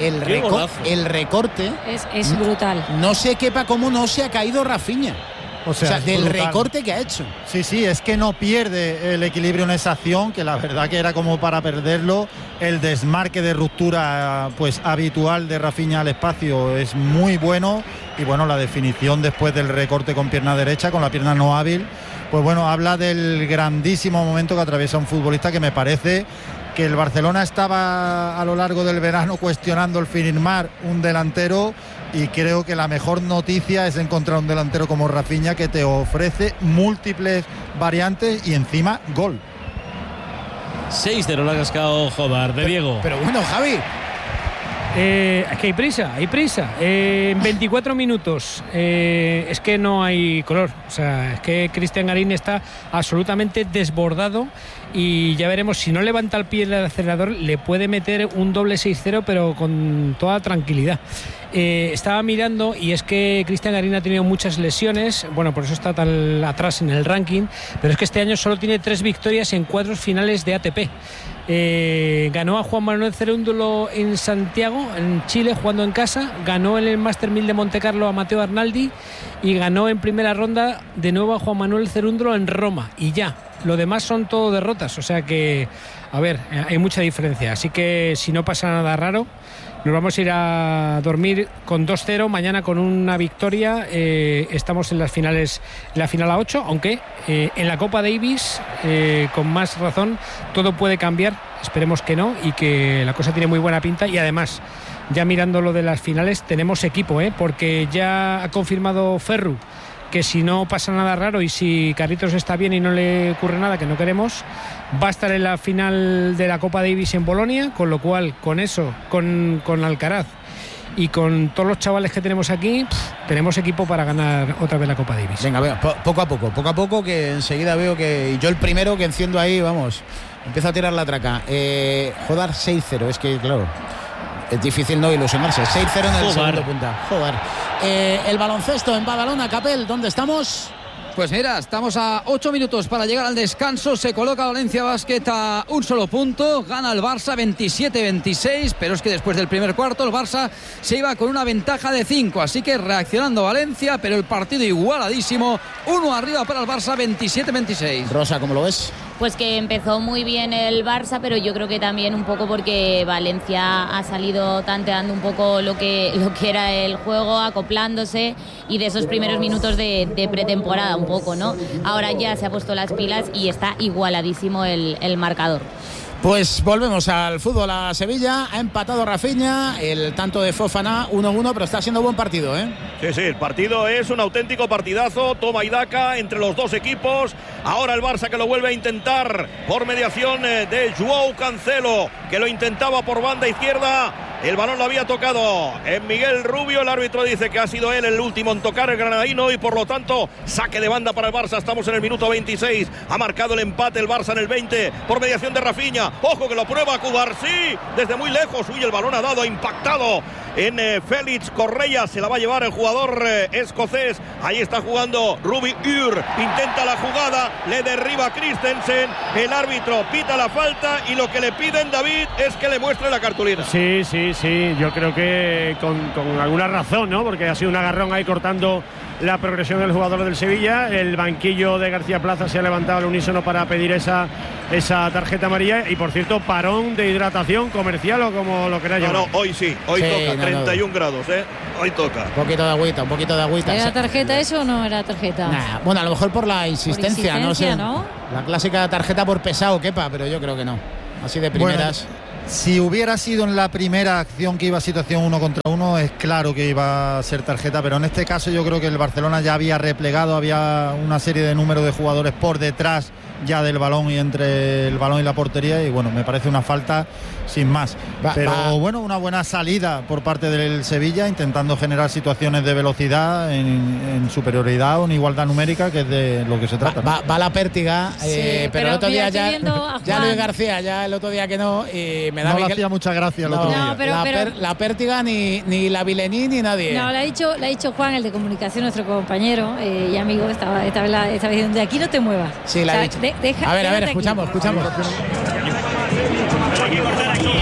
el recorte es brutal. No se quepa cómo no se ha caído Rafinha. O sea del brutal. Recorte que ha hecho. Sí, es que no pierde el equilibrio en esa acción, que la verdad que era como para perderlo. El desmarque de ruptura pues habitual de Rafinha al espacio es muy bueno. Y bueno, la definición después del recorte con pierna derecha, con la pierna no hábil, pues bueno, habla del grandísimo momento que atraviesa un futbolista, que me parece que el Barcelona estaba a lo largo del verano cuestionando el firmar un delantero, y creo que la mejor noticia es encontrar un delantero como Rafinha, que te ofrece múltiples variantes y encima gol. 6-0 lo ha cascado Jodar de Diego. Pero bueno, Javi, es que hay prisa. En 24 minutos es que no hay color. O sea, es que Cristian Garín está absolutamente desbordado y ya veremos, si no levanta el pie del acelerador, le puede meter un doble 6-0, pero con toda tranquilidad. Estaba mirando y es que Cristian Garín ha tenido muchas lesiones, bueno, por eso está tan atrás en el ranking, pero es que este año solo tiene 3 victorias en 4 finales de ATP. Ganó a Juan Manuel Cerúndulo en Santiago, en Chile, jugando en casa, ganó en el Master 1000 de Montecarlo a Matteo Arnaldi y ganó en primera ronda de nuevo a Juan Manuel Cerúndulo en Roma, y ya, lo demás son todo derrotas, o sea que, a ver, hay mucha diferencia, así que si no pasa nada raro, nos vamos a ir a dormir con 2-0, mañana con una victoria. Estamos en las finales, la final a 8, aunque en la Copa Davis, con más razón, todo puede cambiar. Esperemos que no, y que la cosa tiene muy buena pinta. Y además, ya mirando lo de las finales, tenemos equipo, porque ya ha confirmado Ferru que si no pasa nada raro y si Carlitos está bien y no le ocurre nada que no queremos, va a estar en la final de la Copa Davis en Bolonia, con lo cual, con eso, con Alcaraz y con todos los chavales que tenemos aquí, tenemos equipo para ganar otra vez la Copa Davis. Venga, poco a poco, que enseguida veo que yo el primero que enciendo ahí, vamos, empiezo a tirar la traca. Jodar 6-0, es que claro, es difícil no ilusionarse. 6-0 en el segundo punta. Joder. El baloncesto en Badalona, Capel, ¿dónde estamos? Pues mira, estamos a 8 minutos para llegar al descanso. Se coloca Valencia Basket a un solo punto. Gana el Barça 27-26, pero es que después del primer cuarto el Barça se iba con una ventaja de 5. Así que reaccionando Valencia, pero el partido igualadísimo. 1 arriba para el Barça, 27-26. Rosa, ¿cómo lo ves? Pues que empezó muy bien el Barça, pero yo creo que también un poco porque Valencia ha salido tanteando un poco lo que era el juego, acoplándose, y de esos primeros minutos de pretemporada un poco, ¿no? Ahora ya se ha puesto las pilas y está igualadísimo el marcador. Pues volvemos al fútbol a Sevilla. Ha empatado Rafinha, el tanto de Fofana 1-1, pero está siendo buen partido, ¿eh? Sí, el partido es un auténtico partidazo, toma y daca entre los dos equipos. Ahora el Barça que lo vuelve a intentar por mediación de Joao Cancelo, que lo intentaba por banda izquierda. El balón lo había tocado en Miguel Rubio. El árbitro dice que ha sido él el último en tocar, el granadino, y por lo tanto saque de banda para el Barça. Estamos en el minuto 26. Ha marcado el empate el Barça en el 20 por mediación de Rafinha. Ojo que lo prueba Cubarsí desde muy lejos. Uy, el balón ha dado, ha impactado en Félix Correa. Se la va a llevar el jugador escocés. Ahí está jugando Ruby Ur. Intenta la jugada, le derriba a Christensen. El árbitro pita la falta y lo que le piden, David, es que le muestre la cartulina. Sí. Yo creo que con alguna razón, ¿no? Porque ha sido un agarrón ahí cortando la progresión del jugador del Sevilla. El banquillo de García Plaza se ha levantado al unísono para pedir esa tarjeta amarilla. Y por cierto, parón de hidratación comercial o como lo queráis llamar. No, hoy sí, hoy toca, 31 grados, hoy toca. Un poquito de agüita. ¿Era tarjeta eso o no era tarjeta? Nah, bueno, a lo mejor por la insistencia, no sé. ¿No? La clásica tarjeta por pesado, Kepa, pero yo creo que no. Así de primeras. Bueno, si hubiera sido en la primera acción que iba a situación 1 contra 1, es claro que iba a ser tarjeta, pero en este caso yo creo que el Barcelona ya había replegado, había una serie de números de jugadores por detrás ya del balón y entre el balón y la portería, y bueno, me parece una falta sin más. Bueno, una buena salida por parte del Sevilla, intentando generar situaciones de velocidad en superioridad o en igualdad numérica, que es de lo que se trata. Va la pértiga, pero el otro día ya Luis García, ya el otro día que no, y me da no le hacía mucha gracia el otro día. Pero la pértiga ni la Vilení ni nadie. No, le ha dicho Juan, el de comunicación, nuestro compañero y amigo, esta vez diciendo, de aquí no te muevas. Sí, la ha dicho. A ver, escuchamos. Hay que cortar aquí,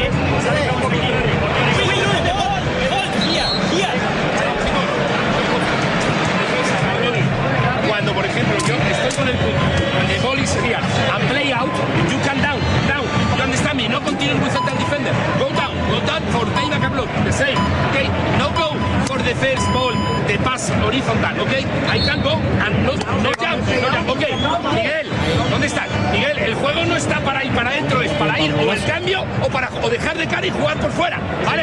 cuando, por ejemplo, yo estoy con el punto, the ball is here, and play out, you can down, you understand me, no continue with the defender, go down for payback and block, the same, okay, no go for the first ball, the pass horizontal, okay, I can go and no jump, okay, Miguel, ¿dónde está? Miguel, el juego no está para ir para adentro, es para ir o al cambio o dejar de cara y jugar por fuera, ¿vale?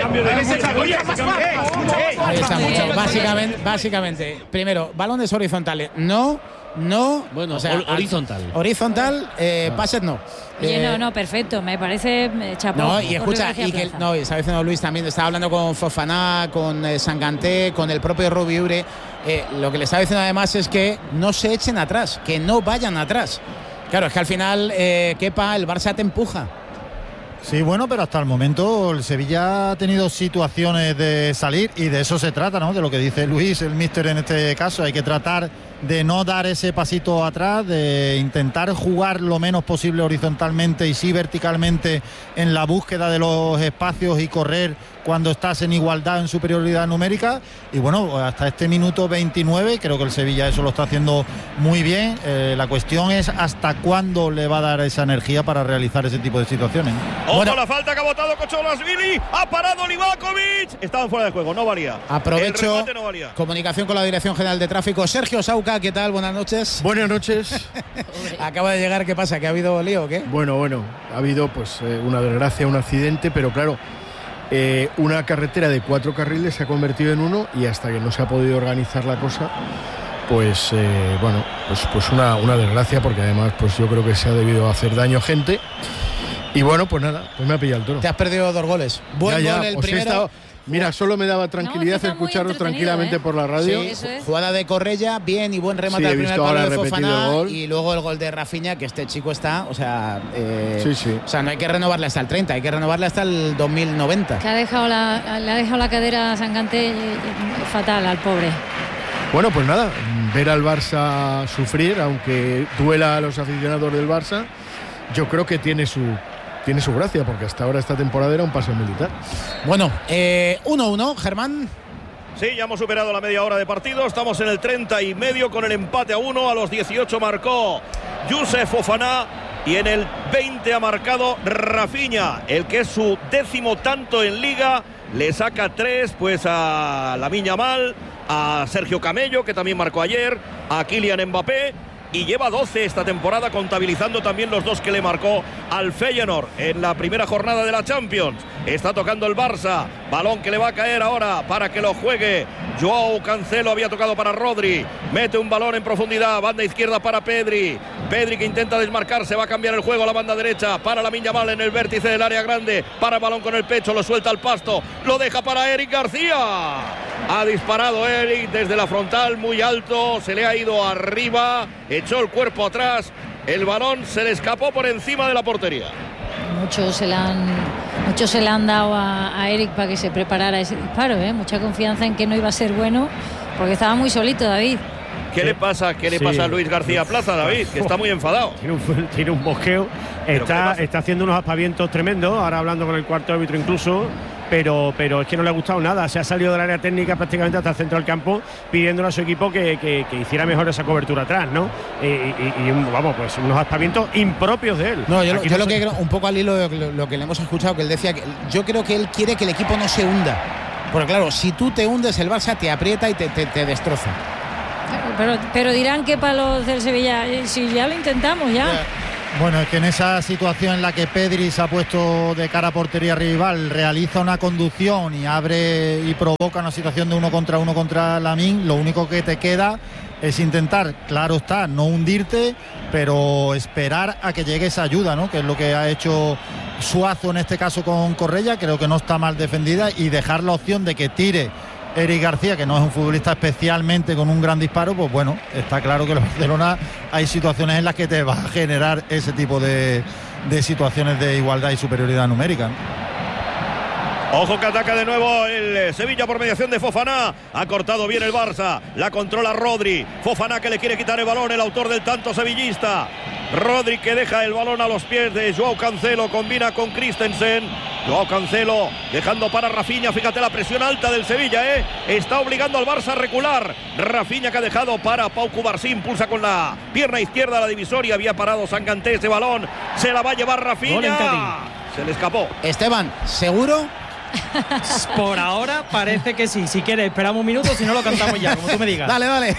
Ahí está, básicamente, primero, balones horizontales, no, bueno, o sea, horizontal, pases no. No, perfecto, me parece chapó. No, y escucha, y que está diciendo Luis también, estaba hablando con Fofana, con Sanganté, con el propio Rubiure. Lo que le estaba diciendo además es que no se echen atrás, que no vayan atrás. Claro, es que al final, Kepa, el Barça te empuja. Sí, bueno, pero hasta el momento el Sevilla ha tenido situaciones de salir y de eso se trata, ¿no? De lo que dice Luis, el míster en este caso. Hay que tratar de no dar ese pasito atrás, de intentar jugar lo menos posible horizontalmente y sí verticalmente en la búsqueda de los espacios y correr cuando estás en igualdad, en superioridad numérica. Y bueno, hasta este minuto 29 creo que el Sevilla eso lo está haciendo muy bien. La cuestión es hasta cuándo le va a dar esa energía para realizar ese tipo de situaciones. Ojo, la falta que ha botado Kocholasvili, ha parado Livakovic, estaban fuera de juego, no valía. Aprovecho, no valía. Comunicación con la Dirección General de Tráfico. Sergio Sauca, ¿qué tal? Buenas noches. Buenas noches. Acaba de llegar, ¿qué pasa? ¿Que ha habido lío o qué? Bueno, ha habido pues una desgracia, un accidente, pero claro, una carretera de 4 carriles se ha convertido en 1 y hasta que no se ha podido organizar la cosa, pues una desgracia, porque además pues yo creo que se ha debido hacer daño a gente. Y bueno, pues nada, pues me ha pillado el toro. Te has perdido 2 goles. Buen gol el primero. Mira, solo me daba tranquilidad escucharos tranquilamente por la radio. Sí, jugada de Correia, bien y buen remate al primer palo de Fofana. Y luego el gol de Rafinha, que este chico está, o sea, o sea, no hay que renovarle hasta el 30, hay que renovarle hasta el 2090. Que le ha dejado la cadera a Sanganté fatal al pobre. Bueno, pues nada, ver al Barça sufrir, aunque duela a los aficionados del Barça, yo creo que tiene su gracia, porque hasta ahora esta temporada era un paseo militar. Bueno, 1-1, Germán. Sí, ya hemos superado la media hora de partido. Estamos en el 30 y medio con el empate a 1. A los 18 marcó Youssouf Fofana y en el 20 ha marcado Rafinha, el que es su 10º tanto en Liga. Le saca 3 pues a Lamine Yamal, a Sergio Camello, que también marcó ayer, a Kylian Mbappé. Y lleva 12 esta temporada, contabilizando también los 2 que le marcó al Feyenoord en la primera jornada de la Champions. Está tocando el Barça, balón que le va a caer ahora para que lo juegue Joao Cancelo había tocado para Rodri. Mete un balón en profundidad. Banda izquierda para Pedri. Pedri que intenta desmarcarse. Va a cambiar el juego a la banda derecha. Para Lamine Yamal en el vértice del área grande. Para el balón con el pecho. Lo suelta al pasto. Lo deja para Eric García. Ha disparado Eric desde la frontal muy alto. Se le ha ido arriba. Echó el cuerpo atrás. El balón se le escapó por encima de la portería. Muchos se le han dado a Eric para que se preparara ese disparo, ¿eh? Mucha confianza en que no iba a ser bueno, porque estaba muy solito David. ¿Qué le pasa a Luis García Plaza, David? Que está muy enfadado. Tiene un bosqueo. Está haciendo unos aspavientos tremendos. Ahora hablando con el cuarto árbitro incluso. Pero es que no le ha gustado nada. Se ha salido del área técnica prácticamente hasta el centro del campo, pidiéndole a su equipo que hiciera mejor esa cobertura atrás, ¿no? Pues unos aspavientos impropios de él. No, yo lo que creo, un poco al hilo de lo que le hemos escuchado, que él decía que yo creo que él quiere que el equipo no se hunda. Porque claro, si tú te hundes, el Barça te aprieta y te destroza. Pero dirán que para los del Sevilla, si ya lo intentamos ya. Bueno, es que en esa situación en la que Pedri se ha puesto de cara a portería rival, realiza una conducción y abre y provoca una situación de 1 contra Lamine, lo único que te queda es intentar, claro está, no hundirte, pero esperar a que llegue esa ayuda, ¿no? Que es lo que ha hecho Suazo en este caso con Correia. Creo que no está mal defendida, y dejar la opción de que tire Eric García, que no es un futbolista especialmente con un gran disparo. Pues bueno, está claro que el Barcelona hay situaciones en las que te va a generar ese tipo de situaciones de igualdad y superioridad numérica, ¿no? Ojo que ataca de nuevo el Sevilla por mediación de Fofana. Ha cortado bien el Barça. La controla Rodri. Fofana que le quiere quitar el balón, el autor del tanto sevillista. Rodri que deja el balón a los pies de Joao Cancelo. Combina con Christensen. Joao Cancelo dejando para Rafinha. Fíjate la presión alta del Sevilla, está obligando al Barça a recular. Rafinha que ha dejado para Pau Cubarsí. Impulsa con la pierna izquierda la divisoria. Había parado Sanganté ese balón. Se la va a llevar Rafinha. Se le escapó. Esteban, ¿seguro? Por ahora parece que sí. Si quieres esperamos un minuto, si no lo cantamos ya, como tú me digas. Dale.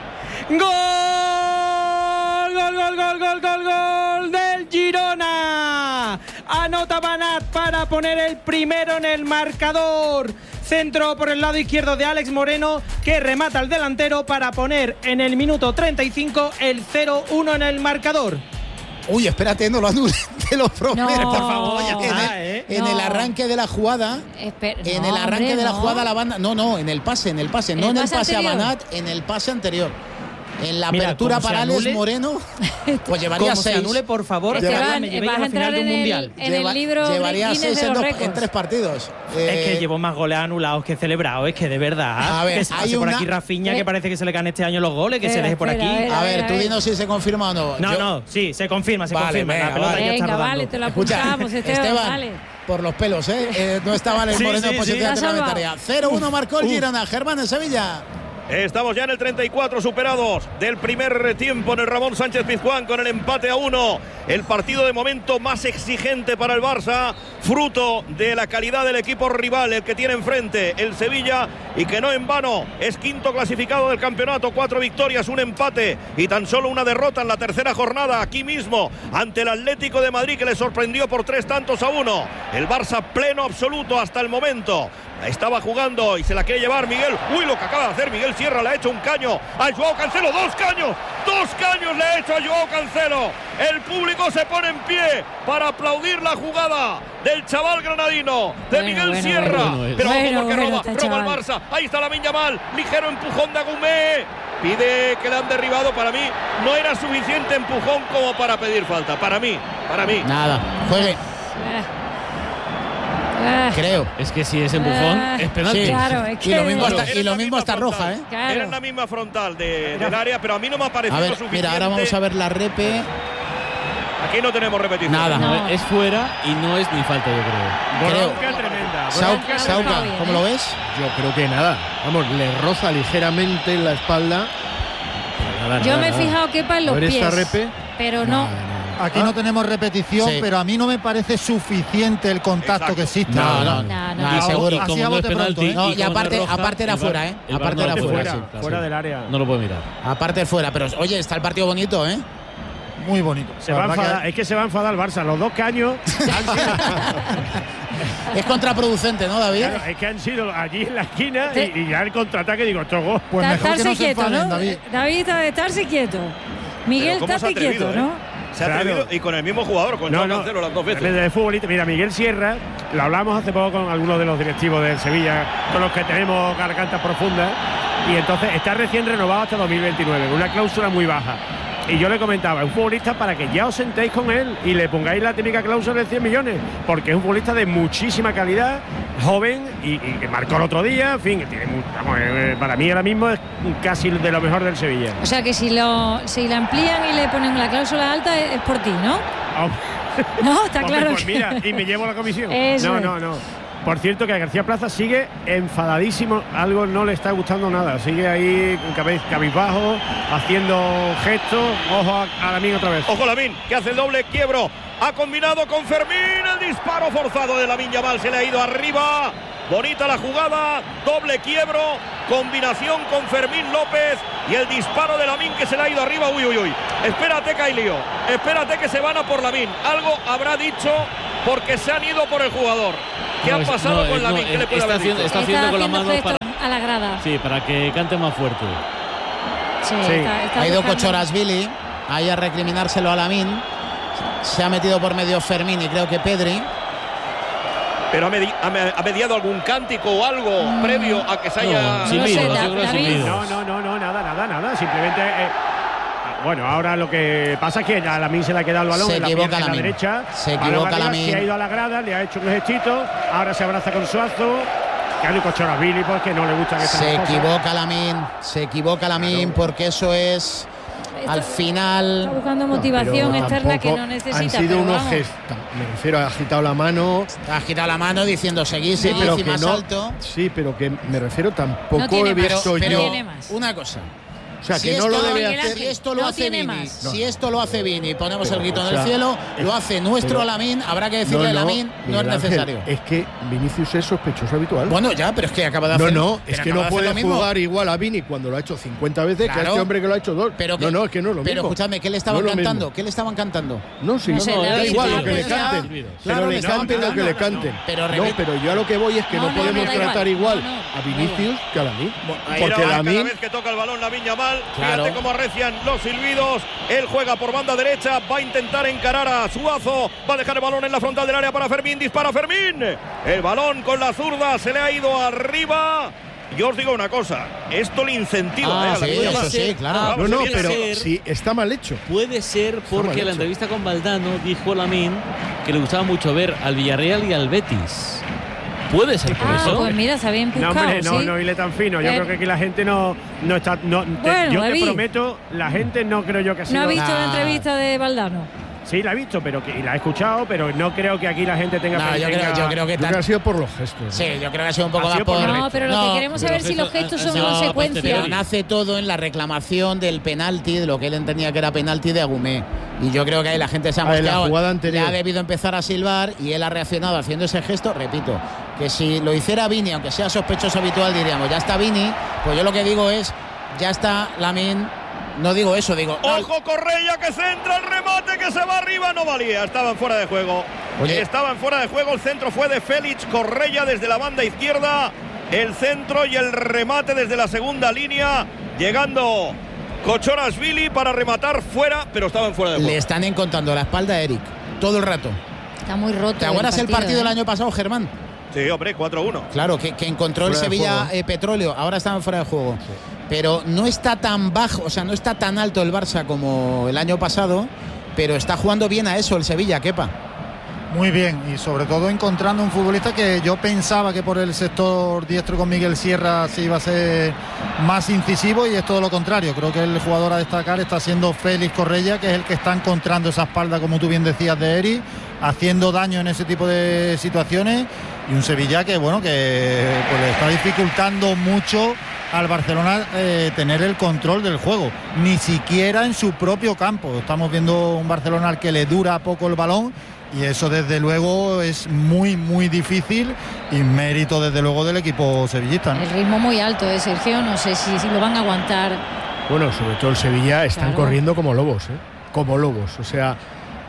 ¡Gol del Girona! Anota Banat para poner el primero en el marcador. Centro por el lado izquierdo de Alex Moreno, que remata al delantero para poner en el minuto 35 el 0-1 en el marcador. Uy, espérate, no lo anules, te lo prometo. No, por favor, ya está, en el arranque de la jugada, la banda, en el pase, no en el pase a Banat, en el pase anterior. En la apertura para Alex Moreno, pues llevaría 6. Se anule, por favor, Esteban, vas a entrar en el libro llevaría Guinness 6 de los récords. en 3 partidos. Es que llevo más goles anulados que celebrados, es que de verdad. A ver, que se pase por aquí Rafinha, que parece que se le caen este año los goles, que se deje por aquí. A ver, tú dinos si se confirma o no. No, sí, se confirma, Venga, la pelota ya está rodando. Vale, te lo apuntamos, Esteban, vale. Por los pelos, no estaba Alex Moreno en posición reglamentaria. 0-1 marcó el Girona. Germán en Sevilla. Estamos ya en el 34 superados del primer tiempo en el Ramón Sánchez Pizjuán con el empate a 1. El partido de momento más exigente para el Barça, fruto de la calidad del equipo rival, el que tiene enfrente el Sevilla, y que no en vano es quinto clasificado del campeonato. 4 victorias, un empate y tan solo una derrota en la tercera jornada aquí mismo ante el Atlético de Madrid, que le sorprendió por 3-1. El Barça pleno absoluto hasta el momento. Estaba jugando y se la quiere llevar Miguel. Uy, lo que acaba de hacer Miguel Sierra, le ha hecho un caño a Joao Cancelo. 2 caños le ha hecho a Joao Cancelo. El público se pone en pie para aplaudir la jugada del chaval granadino, de Miguel Sierra. Pero ojo, porque roba el Barça. Ahí está Lamine Yamal, ligero empujón de Agumé. Pide que le han derribado. Para mí no era suficiente empujón como para pedir falta. Para mí. Nada, juegue. Creo. Es que si es empujón, es penalti. Sí, claro, es que y lo mismo hasta roja, Claro. Era en la misma frontal del área, pero a mí no me ha parecido suficiente. Mira, ahora vamos a ver la repe. Aquí no tenemos repetición. Nada. No, es fuera y no es ni falta, yo creo. Bronca tremenda. Sauca, ¿cómo lo ves? Yo creo que nada. Vamos, le roza ligeramente en la espalda. Yo me he fijado que para los pies. Esta repe, pero no. Aquí no tenemos repetición, pero a mí no me parece suficiente el contacto que existe. No, seguro. Y como no es penalti, y aparte era fuera, Aparte era fuera del área. No lo puede mirar. Aparte fuera, pero oye, está el partido bonito, Muy bonito. Es que se va a enfadar el Barça. Los 2 caños es contraproducente, ¿no, David? Claro, es que han sido allí en la esquina y ya el contraataque, digo, esto gol. Pues estarse quieto, ¿no? David, estarse quieto. Miguel, estate quieto, ¿no? Se ha atrevido y con el mismo jugador, con Joao Cancelo las dos veces. De futbolista, mira, Miguel Sierra, lo hablamos hace poco con algunos de los directivos del Sevilla, con los que tenemos gargantas profundas, y entonces está recién renovado hasta 2029, una cláusula muy baja. Y yo le comentaba, es un futbolista para que ya os sentéis con él y le pongáis la típica cláusula de 100 millones, porque es un futbolista de muchísima calidad, joven y que marcó el otro día, en fin, tiene para mí ahora mismo es casi de lo mejor del Sevilla. O sea que si la amplían y le ponen la cláusula alta es por ti, ¿no? No, está claro. Pues mira, y me llevo la comisión. No. Por cierto, que a García Plaza sigue enfadadísimo, algo no le está gustando nada, sigue ahí cabizbajo, haciendo gestos. Ojo a Lamine otra vez. Ojo Lamine, que hace el doble quiebro, ha combinado con Fermín, el disparo forzado de Lamine Yamal, se le ha ido arriba, bonita la jugada, doble quiebro, combinación con Fermín López y el disparo de Lamine que se le ha ido arriba. Uy, espérate Cailío, espérate que se van a por Lamine, algo habrá dicho porque se han ido por el jugador. ¿Qué ha pasado con Lamine? ¿Qué le puede haber dicho? Está haciendo con la mano a la grada. Sí, para que cante más fuerte. Sí. Ha ido Kochorashvili ahí a recriminárselo a Lamine. Se ha metido por medio Fermín y creo que Pedri. Pero ha mediado algún cántico o algo previo a que se haya... No, nada. Simplemente... bueno, ahora lo que pasa es que a Lamine se le ha quedado el balón se en la derecha. Se equivoca Lamine. Se ha ido a la grada, le ha hecho un gestito. Ahora se abraza con Suazo. Claro, Kochorashvili porque no le gusta que se equivoca Lamine porque eso es... Al final está buscando motivación externa que no necesita. Han sido unos gestos. Me refiero, ha agitado la mano. Ha agitado la mano diciendo seguir y más alto. Sí, pero que me refiero tampoco he visto yo. Una cosa. O sea, que no lo debe hacer. Si esto lo hace Vini, si esto lo hace Vini, ponemos el grito en el cielo, lo hace nuestro Lamine, habrá que decirle a Lamine, no es necesario. Es que Vinicius es sospechoso habitual. Bueno, ya, pero es que acaba de hacer. Es que no puede jugar igual a Vini cuando lo ha hecho 50 veces que a este hombre que lo ha hecho 2. Es que no es lo mismo. Pero escúchame, ¿qué le estaban cantando? ¿Qué le estaban cantando? No, sí, da igual lo que le canten. Pero le canten lo que le canten. Pero yo a lo que voy es que no podemos tratar igual a Vinicius que a Lamine. Porque Lamine, cada vez que toca el balón Lamine Yamal, fíjate cómo arrecian los silbidos. Él juega por banda derecha, va a intentar encarar a Suazo, va a dejar el balón en la frontal del área para Fermín, dispara Fermín, el balón con la zurda se le ha ido arriba. Yo os digo una cosa, esto le incentiva. Sí, claro. Pero sí, está mal hecho. Puede ser porque en la entrevista con Valdano dijo Lamine que le gustaba mucho ver al Villarreal y al Betis. Puede ser por eso. Pues mira, se había empujado. No hile tan fino. Yo creo que aquí la gente no está. Yo te prometo, la gente no creo yo que ha sido. ¿No ha visto la entrevista de Valdano? Sí, la he visto, y la he escuchado, pero no creo que aquí la gente tenga. Yo creo que ha sido por los gestos. Sí, yo creo que ha sido un poco más por. No, pero lo que queremos saber si los gestos son consecuencia. Nace todo en la reclamación del penalti, de lo que él entendía que era penalti de Agumé. Y yo creo que ahí la gente se ha mosqueado. Le ha debido empezar a silbar y él ha reaccionado haciendo ese gesto. Repito, que si lo hiciera Vini, aunque sea sospechoso habitual, diríamos, ya está Vini. Pues yo lo que digo es, ya está Lamine. No digo eso, digo... ¡Ojo, Correia, que centra el remate, que se va arriba! No valía, estaban fuera de juego. Estaban fuera de juego, el centro fue de Félix Correia desde la banda izquierda. El centro y el remate desde la segunda línea. Llegando Kochorashvili para rematar fuera, pero estaban fuera de juego. Le están encontrando la espalda a Eric todo el rato. Está muy roto. ¿Te acuerdas el partido del año pasado, Germán? Sí, hombre, 4-1. Claro, que encontró fuera el Sevilla Petróleo. Ahora estaban fuera de juego. Sí. Pero no está tan bajo, o sea, no está tan alto el Barça como el año pasado, pero está jugando bien a eso el Sevilla, Kepa. Muy bien, y sobre todo encontrando un futbolista que yo pensaba que por el sector diestro con Miguel Sierra se iba a ser más incisivo, y es todo lo contrario. Creo que el jugador a destacar está siendo Félix Correia, que es el que está encontrando esa espalda, como tú bien decías, de Eri, haciendo daño en ese tipo de situaciones, y un Sevilla que, bueno, que pues le está dificultando mucho al Barcelona tener el control del juego, ni siquiera en su propio campo. Estamos viendo un Barcelona al que le dura poco el balón, y eso desde luego es muy muy difícil, y mérito desde luego del equipo sevillista, ¿no? El ritmo muy alto de Sergio, no sé si lo van a aguantar. Bueno, sobre todo el Sevilla están corriendo como lobos, como lobos, o sea,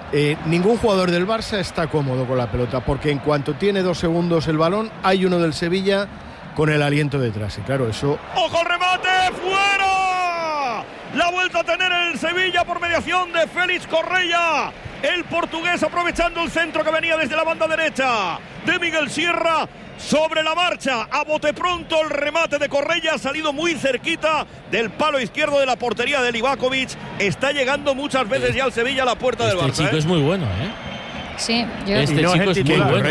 Ningún jugador del Barça está cómodo con la pelota, porque en cuanto tiene 2 segundos el balón, hay uno del Sevilla con el aliento detrás. Y claro, eso... ¡Ojo el remate! ¡Fuera! La vuelta a tener el Sevilla por mediación de Félix Correia. El portugués aprovechando el centro que venía desde la banda derecha de Miguel Sierra. Sobre la marcha, a bote pronto el remate de Correia, ha salido muy cerquita del palo izquierdo de la portería de Livakovic. Está llegando muchas veces ya al Sevilla a la puerta del Barça. Este chico es muy bueno, Sí, yo este no chico es muy bueno.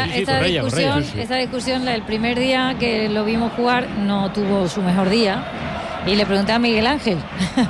Esta discusión, el primer día que lo vimos jugar, no tuvo su mejor día. Y le pregunté a Miguel Ángel,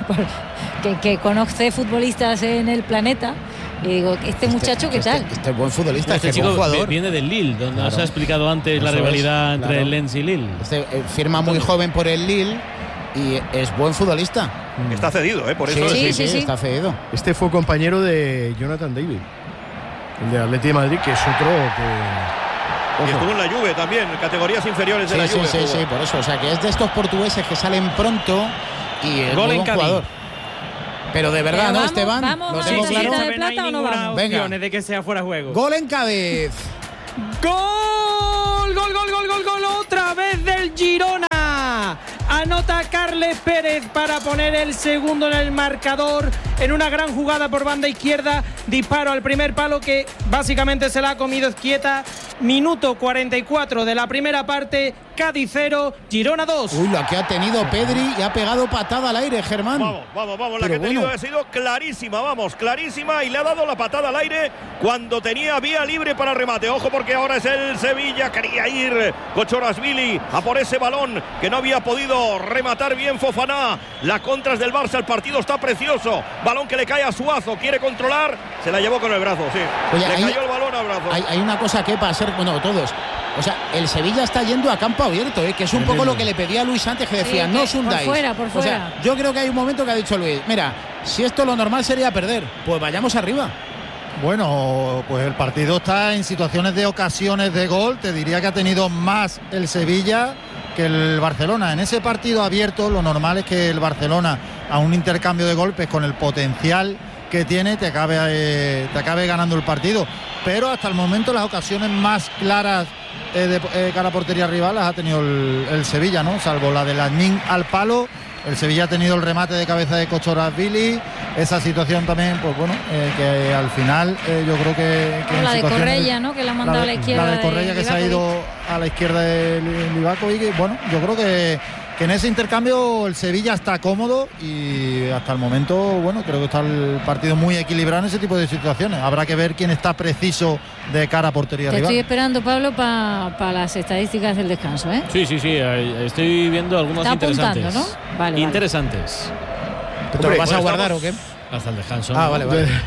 que conoce futbolistas en el planeta. Y digo, ¿este muchacho qué tal? Este es buen futbolista, este chico viene del Lille, donde nos ha explicado antes la rivalidad entre el Lens y Lille. Firma muy joven por el Lille y es buen futbolista. Está cedido, por eso. Sí, está cedido. Este fue compañero de Jonathan David, el de Atleti de Madrid, que es otro que... Y estuvo en la Juve también, en categorías inferiores de la Juve. Sí, por eso. O sea, que es de estos portugueses que salen pronto y es gol muy en buen jugador. Pero de verdad, ¿no, Esteban? ¿Vamos a la de plata o no vamos? Venga. De que sea fuera de juego. Gol en Cádiz. ¡Gol! Otra vez del Girona. Anota Carles Pérez para poner el segundo en el marcador en una gran jugada por banda izquierda. Disparo al primer palo que básicamente se la ha comido Izquieta. Minuto 44 de la primera parte. Cádiz 0, Girona 2. Uy, la que ha tenido Pedri y ha pegado patada al aire, Germán. Vamos. La que ha tenido ha sido clarísima, clarísima. Y le ha dado la patada al aire cuando tenía vía libre para remate. Ojo, porque ahora es el Sevilla. Quería ir Kochorashvili a por ese balón que no había podido rematar bien Fofana. La contras del Barça, el partido está precioso. Balón que le cae a Suazo, quiere controlar. Se la llevó con el brazo, sí. Oye, le cayó el balón al brazo. Hay una cosa que para ser, todos. O sea, el Sevilla está yendo a campo abierto, que es un poco lo que le pedía a Luis antes, que decía, no os hundáis. Por fuera. O sea, yo creo que hay un momento que ha dicho Luis, mira, si esto lo normal sería perder, pues vayamos arriba. Bueno, pues el partido está en situaciones de ocasiones de gol. Te diría que ha tenido más el Sevilla que el Barcelona. En ese partido abierto, lo normal es que el Barcelona, a un intercambio de golpes con el potencial que tiene, te acabe ganando el partido. Pero hasta el momento las ocasiones más claras de cara a portería rival las ha tenido el Sevilla, ¿no? Salvo la de Lasmin al palo. El Sevilla ha tenido el remate de cabeza de Kochorashvili. Esa situación también, pues bueno, que al final yo creo que la de Correia, ¿no? Que la ha mandado a la izquierda. La de Correia que se ha ido a la izquierda de Livakovic. Bueno, yo creo que en ese intercambio el Sevilla está cómodo y hasta el momento, bueno, creo que está el partido muy equilibrado en ese tipo de situaciones. Habrá que ver quién está preciso de cara a portería rival. Estoy esperando, Pablo, para las estadísticas del descanso, ¿eh? Sí, estoy viendo algunas está interesantes. Apuntando, ¿no? Vale. Interesantes. ¿Te lo vas a guardar o qué? Hasta el descanso. Vale.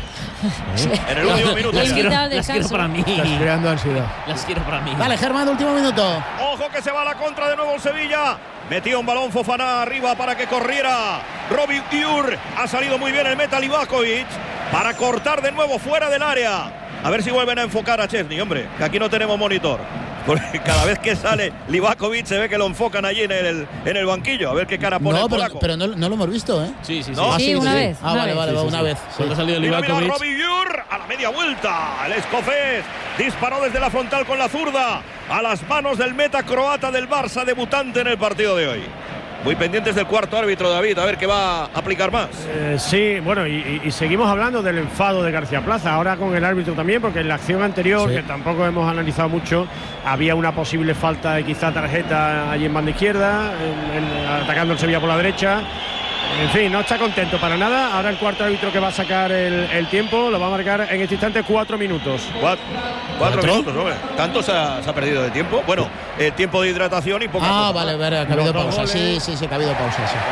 En el último minuto. Las quiero para mí. Estás creando ansiedad. Las quiero para mí. Vale, Germán, último minuto. Ojo que se va a la contra de nuevo el Sevilla. Metió un balón Fofana arriba para que corriera Robbie Ur. Ha salido muy bien el meta Livakovic para cortar de nuevo fuera del área. A ver si vuelven a enfocar a Chesney, hombre, que aquí no tenemos monitor. Porque cada vez que sale Livakovic se ve que lo enfocan allí en el banquillo. A ver qué cara pone el polaco. Pero no lo hemos visto, ¿eh? Sí. ¿No? Sí, una vez. Vale, una vez. Cuando ha salido Livakovic. Mira, Robbie Ur a la media vuelta. El escocés disparó desde la frontal con la zurda a las manos del meta croata del Barça, debutante en el partido de hoy. Muy pendientes del cuarto árbitro, David, a ver qué va a aplicar más. Sí, bueno, y seguimos hablando del enfado de García Plaza, ahora con el árbitro también, porque en la acción anterior, que tampoco hemos analizado mucho, había una posible falta de quizá tarjeta allí en banda izquierda, atacando el Sevilla por la derecha. En fin, no está contento para nada. Ahora el cuarto árbitro que va a sacar el tiempo lo va a marcar en este instante 4 minutos. 4 minutos, hombre. ¿Tanto se ha perdido de tiempo? Bueno, tiempo de hidratación y poco. Vale, que ha habido pausa. Sí, que ha habido pausa. Sí.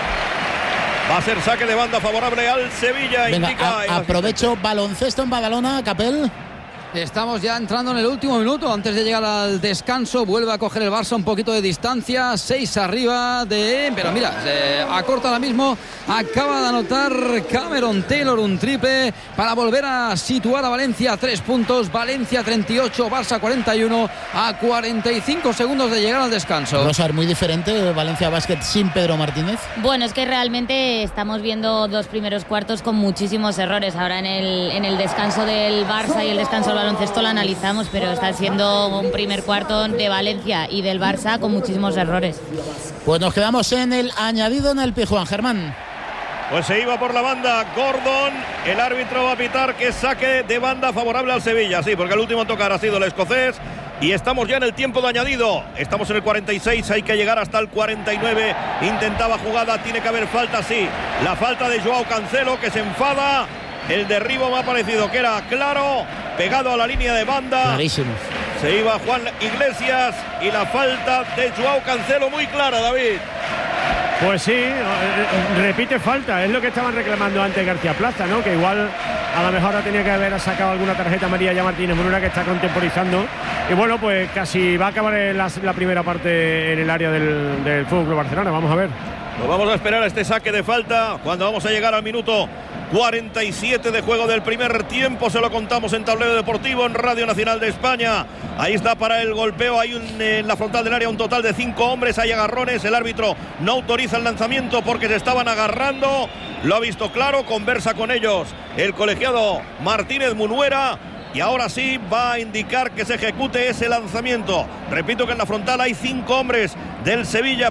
Va a ser saque de banda favorable al Sevilla. Venga, aprovecho baloncesto en Badalona, Capel. Estamos ya entrando en el último minuto antes de llegar al descanso. Vuelve a coger el Barça un poquito de distancia. 6 arriba pero mira, acorta ahora mismo. Acaba de anotar Cameron Taylor un triple para volver a situar a Valencia a 3 puntos. Valencia 38, Barça 41 a 45 segundos de llegar al descanso. Rosa, muy diferente Valencia Basket sin Pedro Martínez. Bueno, es que realmente estamos viendo 2 primeros cuartos con muchísimos errores. Ahora en el descanso del Barça y el descanso del baloncesto lo analizamos, pero está siendo un primer cuarto de Valencia y del Barça con muchísimos errores. Pues nos quedamos en el añadido en el Pizjuán, Germán. Pues se iba por la banda Gordon. El árbitro va a pitar que saque de banda favorable al Sevilla. Sí, porque el último a tocar ha sido el escocés. Y estamos ya en el tiempo de añadido. Estamos en el 46, hay que llegar hasta el 49. Intentaba jugada, tiene que haber falta, sí. La falta de Joao Cancelo, que se enfada. El derribo me ha parecido que era claro, pegado a la línea de banda. Clarísimo. Se iba Juan Iglesias y la falta de Joao Cancelo muy clara, David. Pues sí, repite falta, es lo que estaban reclamando antes García Plaza, ¿no? Que igual a lo mejor tenía que haber sacado alguna tarjeta amarilla ya Martínez Munera, que está contemporizando. Y bueno, pues casi va a acabar la primera parte en el área del Fútbol Club Barcelona. Vamos a ver. Pues vamos a esperar a este saque de falta cuando vamos a llegar al minuto 47 de juego del primer tiempo. Se lo contamos en Tablero Deportivo, en Radio Nacional de España. Ahí está para el golpeo. Hay en la frontal del área un total de 5 hombres. Hay agarrones. El árbitro no autoriza el lanzamiento porque se estaban agarrando. Lo ha visto claro. Conversa con ellos el colegiado Martínez Munuera. Y ahora sí va a indicar que se ejecute ese lanzamiento. Repito que en la frontal hay 5 hombres del Sevilla